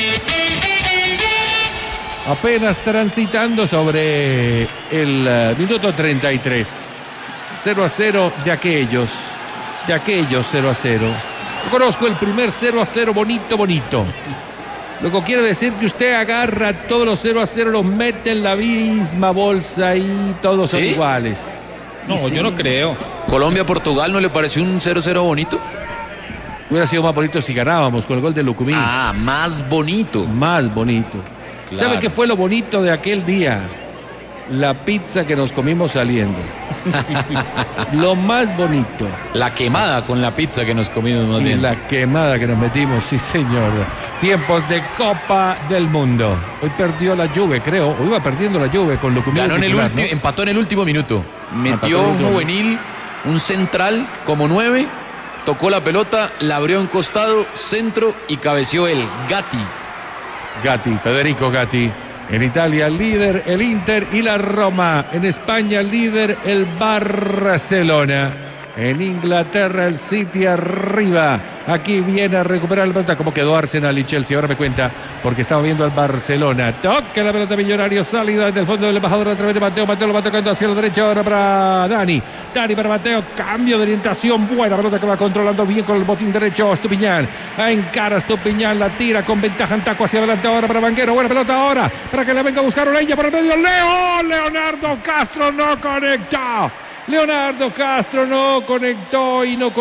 Apenas transitando sobre el minuto 33. 0-0 de aquellos 0-0. Yo conozco el primer 0-0 bonito. Luego quiere decir que usted agarra todos los 0-0, los mete en la misma bolsa y todos son iguales. No, sí. Yo no creo. ¿Colombia-Portugal no le pareció un 0-0 bonito? Hubiera sido más bonito si ganábamos con el gol de Lucumí. Ah, más bonito. Más bonito. Claro. ¿Sabe qué fue lo bonito de aquel día? La pizza que nos comimos saliendo. Lo más bonito. La quemada con la pizza que nos comimos más bien. La quemada que nos metimos, sí señor. Tiempos de Copa del Mundo. Hoy perdió la Juve, creo. O iba perdiendo la Juve con Lucumí. Ganó ¿no? Empató en el último minuto. Metió un juvenil, un central como 9. Tocó la pelota, la abrió en costado, centro y cabeció él. Gatti, Federico Gatti. En Italia, líder el Inter y la Roma. En España, líder el Barcelona. En Inglaterra, el City arriba. Aquí viene a recuperar la pelota. Como quedó Arsenal y Chelsea, ahora me cuenta, porque estaba viendo al Barcelona. Toca la pelota Millonario, salida desde el fondo del embajador a través de Mateo. Mateo lo va tocando hacia la derecha, ahora para Dani. Dani para Mateo, cambio de orientación. Buena pelota que va controlando bien con el botín derecho Estupiñán. Encara Estupiñán, la tira con ventaja en taco hacia adelante ahora para Banguero. Buena pelota ahora para que le venga a buscar Ureña por el medio. Leonardo Castro no conecta. Leonardo Castro no conectó y lo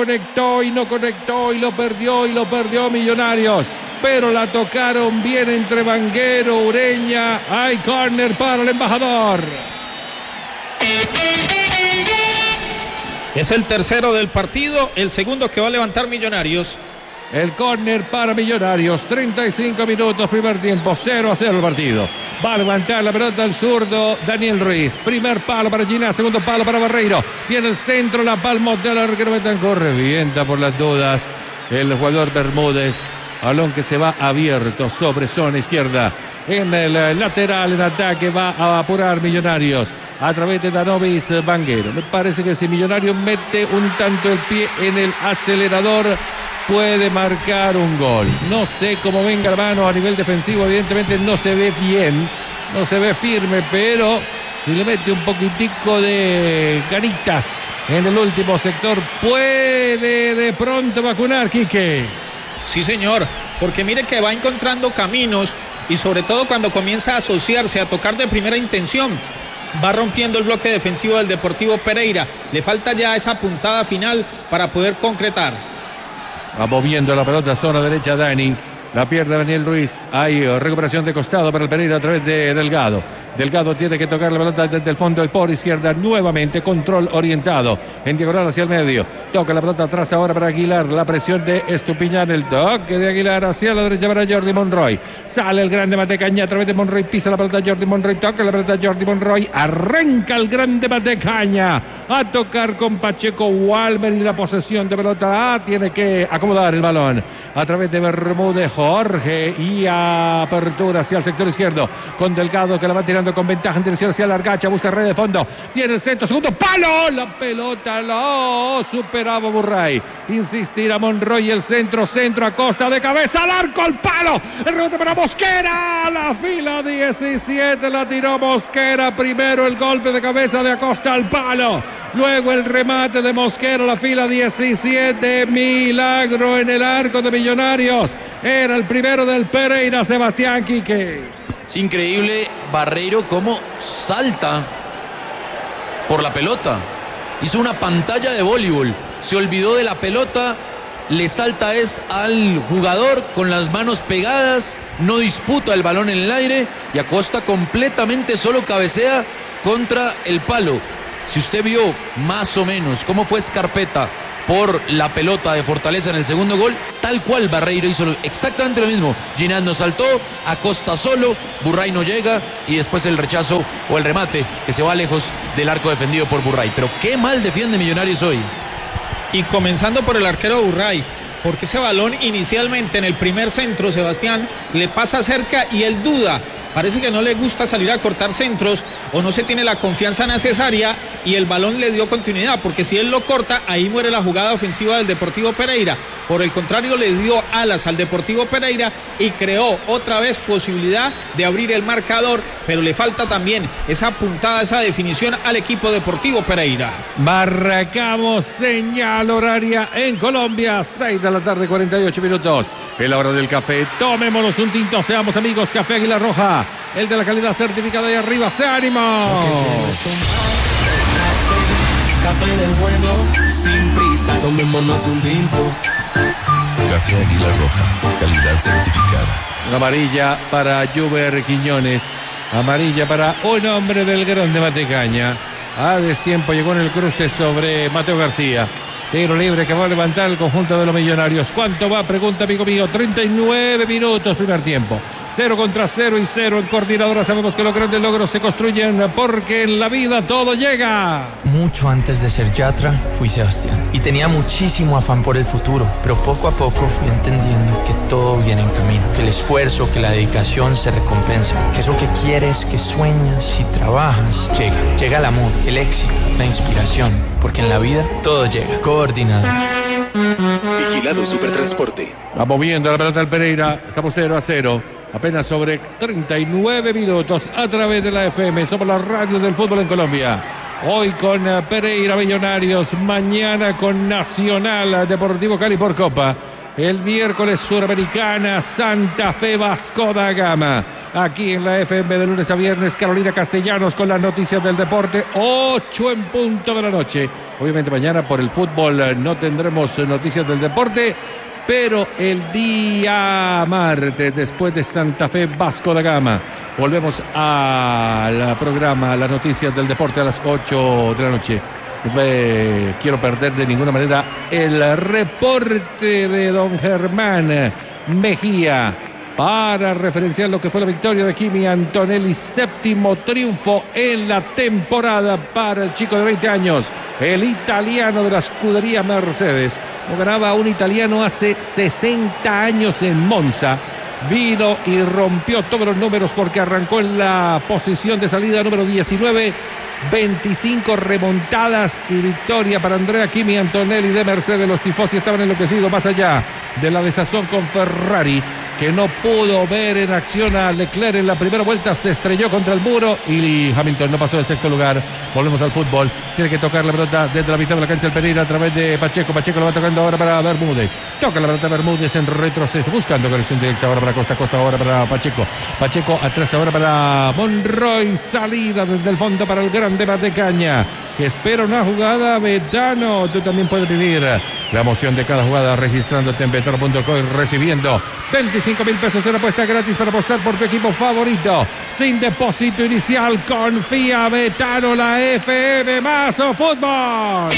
perdió Millonarios. Pero la tocaron bien entre Banguero, Ureña. Hay córner para el embajador. Es el tercero del partido, el segundo que va a levantar Millonarios. El córner para Millonarios, 35 minutos, primer tiempo, 0-0 el partido. Va a levantar la pelota el zurdo Daniel Ruiz. Primer palo para Gina, segundo palo para Barreiro. Viene el centro, la palma del arquero Betancur. Revienta por las dudas el jugador Bermúdez. Balón que se va abierto sobre zona izquierda. En el lateral, en ataque, va a apurar Millonarios a través de Danovis Banguero. Me parece que si Millonarios mete un tanto el pie en el acelerador, puede marcar un gol. No sé cómo venga, hermano, a nivel defensivo. Evidentemente no se ve bien, no se ve firme, pero si le mete un poquitico de ganitas en el último sector, puede de pronto vacunar, Quique. Sí, señor, porque mire que va encontrando caminos y sobre todo cuando comienza a asociarse, a tocar de primera intención, va rompiendo el bloque defensivo del Deportivo Pereira. Le falta ya esa puntada final para poder concretar. Va moviendo la pelota, zona derecha Dani. La pierde Daniel Ruiz. Hay recuperación de costado para el Pereira a través de Delgado. Delgado tiene que tocar la pelota desde el fondo y por izquierda nuevamente. Control orientado. En diagonal hacia el medio. Toca la pelota atrás ahora para Aguilar. La presión de Estupiñán. El toque de Aguilar hacia la derecha para Jordi Monroy. Sale el grande Matecaña a través de Monroy. Pisa la pelota Jordi Monroy. Toca la pelota Jordi Monroy. Arranca el grande Matecaña a tocar con Pacheco Walmer y la posesión de pelota. Tiene que acomodar el balón a través de Bermúdez. Jorge y apertura hacia el sector izquierdo con Delgado que la va tirando con ventaja en dirección hacia la Argacha, busca red de fondo, viene el centro, segundo palo, la pelota lo superaba Burray, insistirá Monroy, el centro Acosta de cabeza al arco, al palo, el rebote para Mosquera, la fila 17 la tiró Mosquera, primero el golpe de cabeza de Acosta al palo, luego el remate de Mosquera, la fila 17, milagro en el arco de Millonarios. Era el primero del Pereira, Sebastián Quique. Es increíble Barreiro cómo salta por la pelota. Hizo una pantalla de voleibol. Se olvidó de la pelota. Le salta al jugador con las manos pegadas. No disputa el balón en el aire. Y Acosta completamente solo cabecea contra el palo. Si usted vio más o menos cómo fue Scarpetta por la pelota de Fortaleza en el segundo gol, tal cual Barreiro hizo exactamente lo mismo. Ginás no saltó, Acosta solo, Burray no llega y después el rechazo o el remate que se va lejos del arco defendido por Burray. Pero qué mal defiende Millonarios hoy. Y comenzando por el arquero Burray, porque ese balón inicialmente en el primer centro, Sebastián, le pasa cerca y él duda. Parece que no le gusta salir a cortar centros o no se tiene la confianza necesaria y el balón le dio continuidad, porque si él lo corta, ahí muere la jugada ofensiva del Deportivo Pereira. Por el contrario, le dio alas al Deportivo Pereira y creó otra vez posibilidad de abrir el marcador, pero le falta también esa puntada, esa definición al equipo Deportivo Pereira. Marcamos señal horaria en Colombia, 6 de la tarde, 48 minutos. Es la hora del café. Tomémonos un tinto, seamos amigos. Café Águila Roja, el de la calidad certificada de arriba. ¡Se ánimo! Café del bueno, sin prisa, tomémonos un tinto. Café Águila Roja, calidad certificada. Amarilla para Juber Quiñones. Amarilla para un hombre del grande Matecaña. A destiempo llegó en el cruce sobre Mateo García. Tiro libre que va a levantar el conjunto de los Millonarios. ¿Cuánto va? Pregunta amigo mío. 39 minutos primer tiempo. 0 contra 0 y 0 en Coordinadora. Sabemos que los grandes logros se construyen porque en la vida todo llega. Mucho antes de ser Yatra, fui Sebastián. Y tenía muchísimo afán por el futuro. Pero poco a poco fui entendiendo que todo viene en camino. Que el esfuerzo, que la dedicación se recompensa. Que eso que quieres, que sueñas y trabajas, llega. Llega el amor, el éxito, la inspiración. Porque en la vida todo llega. Coordinado. Vigilado Supertransporte. Va moviendo la pelota del Pereira. Estamos 0-0. Apenas sobre 39 minutos a través de la FM. Somos las radios del fútbol en Colombia. Hoy con Pereira Millonarios. Mañana con Nacional Deportivo Cali por Copa. El miércoles Suramericana Santa Fe Vasco da Gama. Aquí en la FM de lunes a viernes, Carolina Castellanos con las noticias del deporte, 8 en punto de la noche. Obviamente mañana por el fútbol no tendremos noticias del deporte, pero el día martes, después de Santa Fe Vasco da Gama, volvemos al programa, las noticias del deporte a las 8 de la noche. No quiero perder de ninguna manera el reporte de don Germán Mejía para referenciar lo que fue la victoria de Kimi Antonelli, 7º triunfo en la temporada para el chico de 20 años, el italiano de la escudería Mercedes. No ganaba un italiano hace 60 años en Monza. Vino y rompió todos los números porque arrancó en la posición de salida número 19. 25 remontadas y victoria para Andrea Kimi Antonelli de Mercedes. Los tifosi estaban enloquecidos, más allá de la desazón con Ferrari, que no pudo ver en acción a Leclerc en la primera vuelta, se estrelló contra el muro y Hamilton no pasó del 6º lugar. Volvemos al fútbol, tiene que tocar la pelota desde la mitad de la cancha el Pereira a través de Pacheco. Pacheco lo va tocando ahora para Bermúdez, toca la pelota Bermúdez en retroceso, buscando conexión directa ahora para Costa, ahora para Pacheco. Pacheco atrás ahora para Monroy, salida desde el fondo para el grande Matecaña, que espera una jugada. Betano, tú también puedes vivir la emoción de cada jugada registrándote en betano.co y recibiendo 25,000 pesos en apuesta gratis para apostar por tu equipo favorito sin depósito inicial. Confía, Betano, la FM más o fútbol.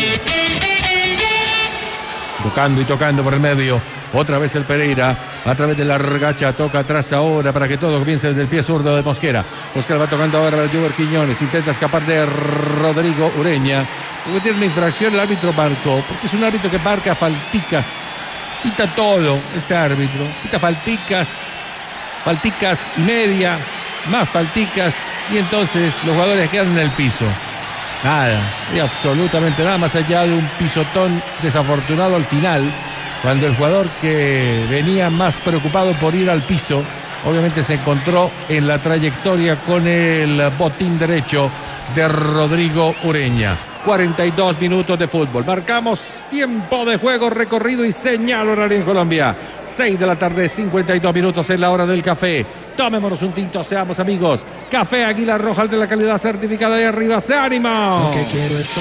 Tocando y tocando por el medio. Otra vez el Pereira a través de la Argacha, toca atrás ahora para que todo comience desde el pie zurdo de Mosquera. Mosquera va tocando ahora para Juber Quiñones, intenta escapar de Rodrigo Ureña. Porque tiene una infracción, el árbitro marcó, porque es un árbitro que marca falticas, quita todo este árbitro, quita falticas y media, más falticas, y entonces los jugadores quedan en el piso. Nada, y absolutamente nada, más allá de un pisotón desafortunado al final, cuando el jugador que venía más preocupado por ir al piso, obviamente se encontró en la trayectoria con el botín derecho de Rodrigo Ureña. 42 minutos de fútbol. Marcamos tiempo de juego recorrido y señal horario en Colombia. 6 de la tarde, 52 minutos en la hora del café. Tomémonos un tinto, seamos amigos. Café Águila Roja, de la calidad certificada de arriba. ¡Se ánimo! Lo que quiero es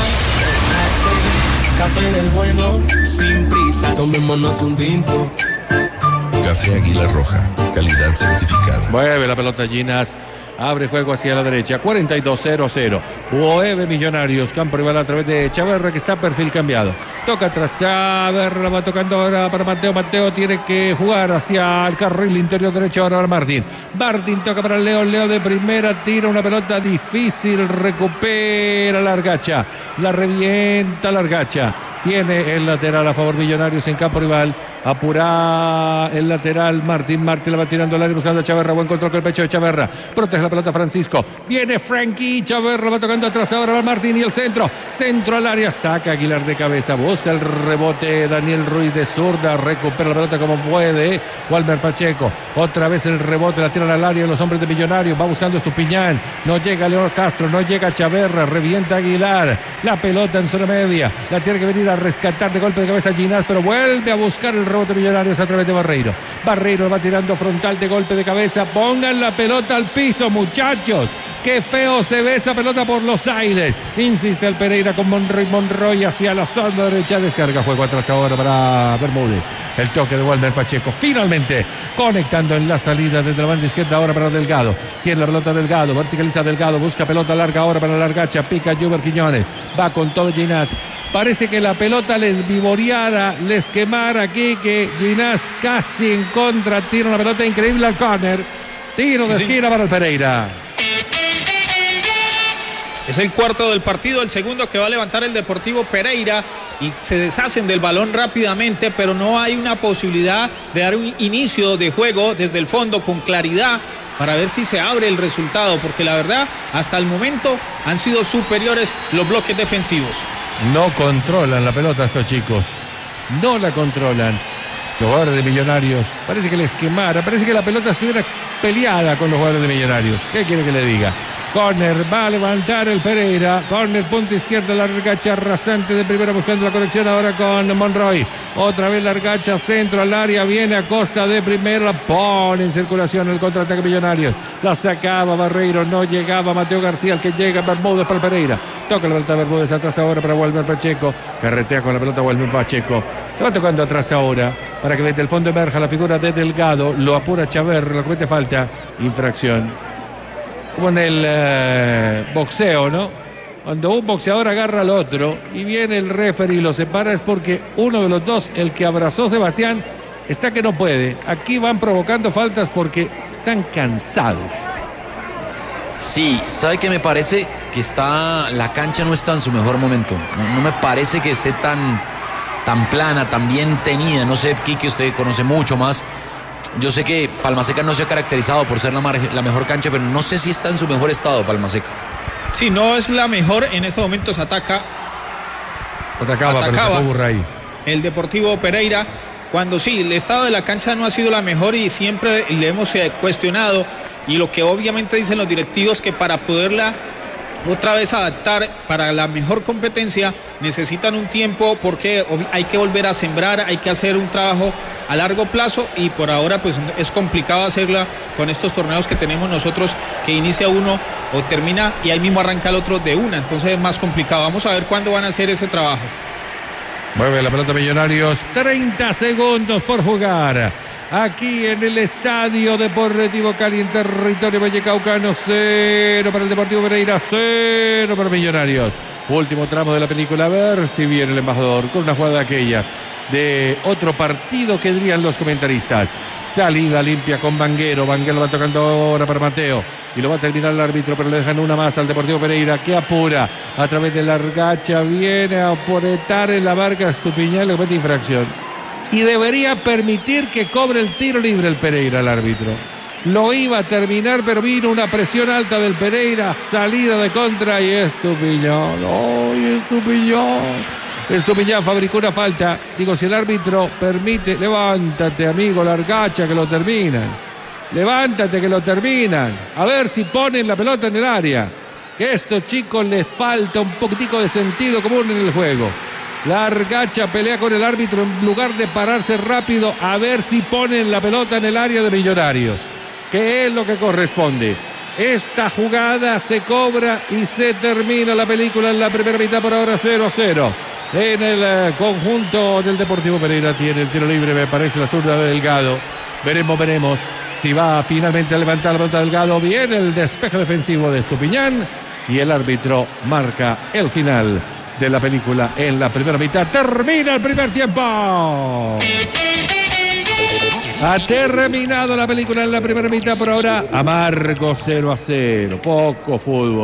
café del bueno, sin prisa, tomémonos un tinto. Café Águila Roja, calidad certificada. Mueve la pelota Ginas, abre juego hacia la derecha, 42-0-0. Mueve Millonarios, campo rival a través de Chaverra, que está perfil cambiado. Toca atrás Chaverra, va tocando ahora para Mateo. Mateo tiene que jugar hacia el carril interior derecho ahora para Martín. Martín toca para Leo, Leo de primera, tira una pelota difícil, recupera la Argacha, la revienta la Argacha. Tiene el lateral a favor Millonarios en campo rival. Apura el lateral Martín la va tirando al área buscando a Chaverra. Buen control con el pecho de Chaverra. Protege la pelota Francisco. Viene Frankie. Chaverra va tocando atrás ahora va Martín y el centro. Centro al área. Saca Aguilar de cabeza. Busca el rebote Daniel Ruiz de zurda. Recupera la pelota como puede. Walmer Pacheco. Otra vez el rebote. La tiran al área los hombres de Millonarios. Va buscando Estupiñán. No llega León Castro. No llega Chaverra. Revienta Aguilar. La pelota en zona media. La tiene que venir a rescatar de golpe de cabeza Ginás, pero vuelve a buscar el rebote Millonarios a través de Barreiro. Barreiro va tirando frontal de golpe de cabeza. Pongan la pelota al piso, muchachos. Qué feo se ve esa pelota por los aires. Insiste el Pereira con Monroy hacia la zona derecha. Descarga juego atrás ahora para Bermúdez. El toque de Walmer Pacheco. Finalmente conectando en la salida desde la banda izquierda ahora para Delgado. Tiene la pelota Delgado. Verticaliza Delgado. Busca pelota larga ahora para la Argacha. Pica Juber Quiñones. Va con todo Ginás. Parece que la pelota les vivoreara, les quemara aquí, que Ginás casi en contra, tira una pelota increíble al córner. Tiro de esquina para el Pereira. Es el cuarto del partido, el segundo que va a levantar el Deportivo Pereira y se deshacen del balón rápidamente, pero no hay una posibilidad de dar un inicio de juego desde el fondo con claridad para ver si se abre el resultado, porque la verdad, hasta el momento han sido superiores los bloques defensivos. No controlan la pelota estos chicos, no la controlan. Los jugadores de Millonarios, parece que les quemara, parece que la pelota estuviera peleada con los jugadores de Millonarios. ¿Qué quiere que le diga? Corner, va a levantar el Pereira. Corner, punta izquierda, largacha rasante de primera buscando la conexión ahora con Monroy. Otra vez largacha, centro al área, viene a costa de primera, pone en circulación el contraataque Millonarios. La sacaba Barreiro, no llegaba Mateo García, el que llega Bermúdez para el Pereira. Toca la pelota Bermúdez atrás ahora para Walmer Pacheco. Carretea con la pelota Walmer Pacheco. Le va tocando atrás ahora para que desde el fondo emerja la figura de Delgado. Lo apura Chaver, lo comete falta. Infracción. Como en el boxeo, ¿no? Cuando un boxeador agarra al otro y viene el referee y lo separa es porque uno de los dos, el que abrazó a Sebastián, está que no puede. Aquí van provocando faltas porque están cansados. Sí, ¿sabe qué me parece? Que la cancha no está en su mejor momento. No me parece que esté tan plana, tan bien tenida. No sé, Quique, usted conoce mucho más. Yo sé que Palma Seca no se ha caracterizado por ser la mejor cancha, pero no sé si está en su mejor estado Palma Seca. Sí, no es la mejor. En estos momentos atacaba el Deportivo Pereira. Cuando sí, el estado de la cancha no ha sido la mejor y siempre le hemos cuestionado. Y lo que obviamente dicen los directivos, que para poderla otra vez adaptar para la mejor competencia necesitan un tiempo, porque hay que volver a sembrar, hay que hacer un trabajo a largo plazo y por ahora pues es complicado hacerla con estos torneos que tenemos nosotros, que inicia uno o termina y ahí mismo arranca el otro de una, entonces es más complicado. Vamos a ver cuándo van a hacer ese trabajo. Mueve la pelota Millonarios, 30 segundos por jugar. Aquí en el Estadio Deportivo Cali, en territorio vallecaucano, 0 para el Deportivo Pereira, 0 para Millonarios. Último tramo de la película, a ver si viene el embajador con una jugada de aquellas de otro partido que dirían los comentaristas. Salida limpia con Vanguero va tocando ahora para Mateo y lo va a terminar el árbitro, pero le dejan una más al Deportivo Pereira, que apura a través de Largacha, viene a apretar en la barca Estupiñán, le comete infracción. Y debería permitir que cobre el tiro libre el Pereira, el árbitro. Lo iba a terminar, pero vino una presión alta del Pereira, salida de contra y Estupiñán. ¡Ay, Estupiñán! Estupiñán fabricó una falta. Digo, si el árbitro permite, levántate, amigo Largacha, que lo terminan. Levántate, que lo terminan. A ver si ponen la pelota en el área. Que a estos chicos les falta un poquitico de sentido común en el juego. Largacha pelea con el árbitro en lugar de pararse rápido a ver si ponen la pelota en el área de Millonarios, que es lo que corresponde. Esta jugada se cobra y se termina la película en la primera mitad, por ahora 0-0. En el conjunto del Deportivo Pereira tiene el tiro libre, me parece, la zurda de Delgado. Veremos si va finalmente a levantar la pelota Delgado. Viene el despeje defensivo de Estupiñán y el árbitro marca el final de la película en la primera mitad. Termina el primer tiempo. Ha terminado la película en la primera mitad, por ahora amargo 0-0. Poco fútbol.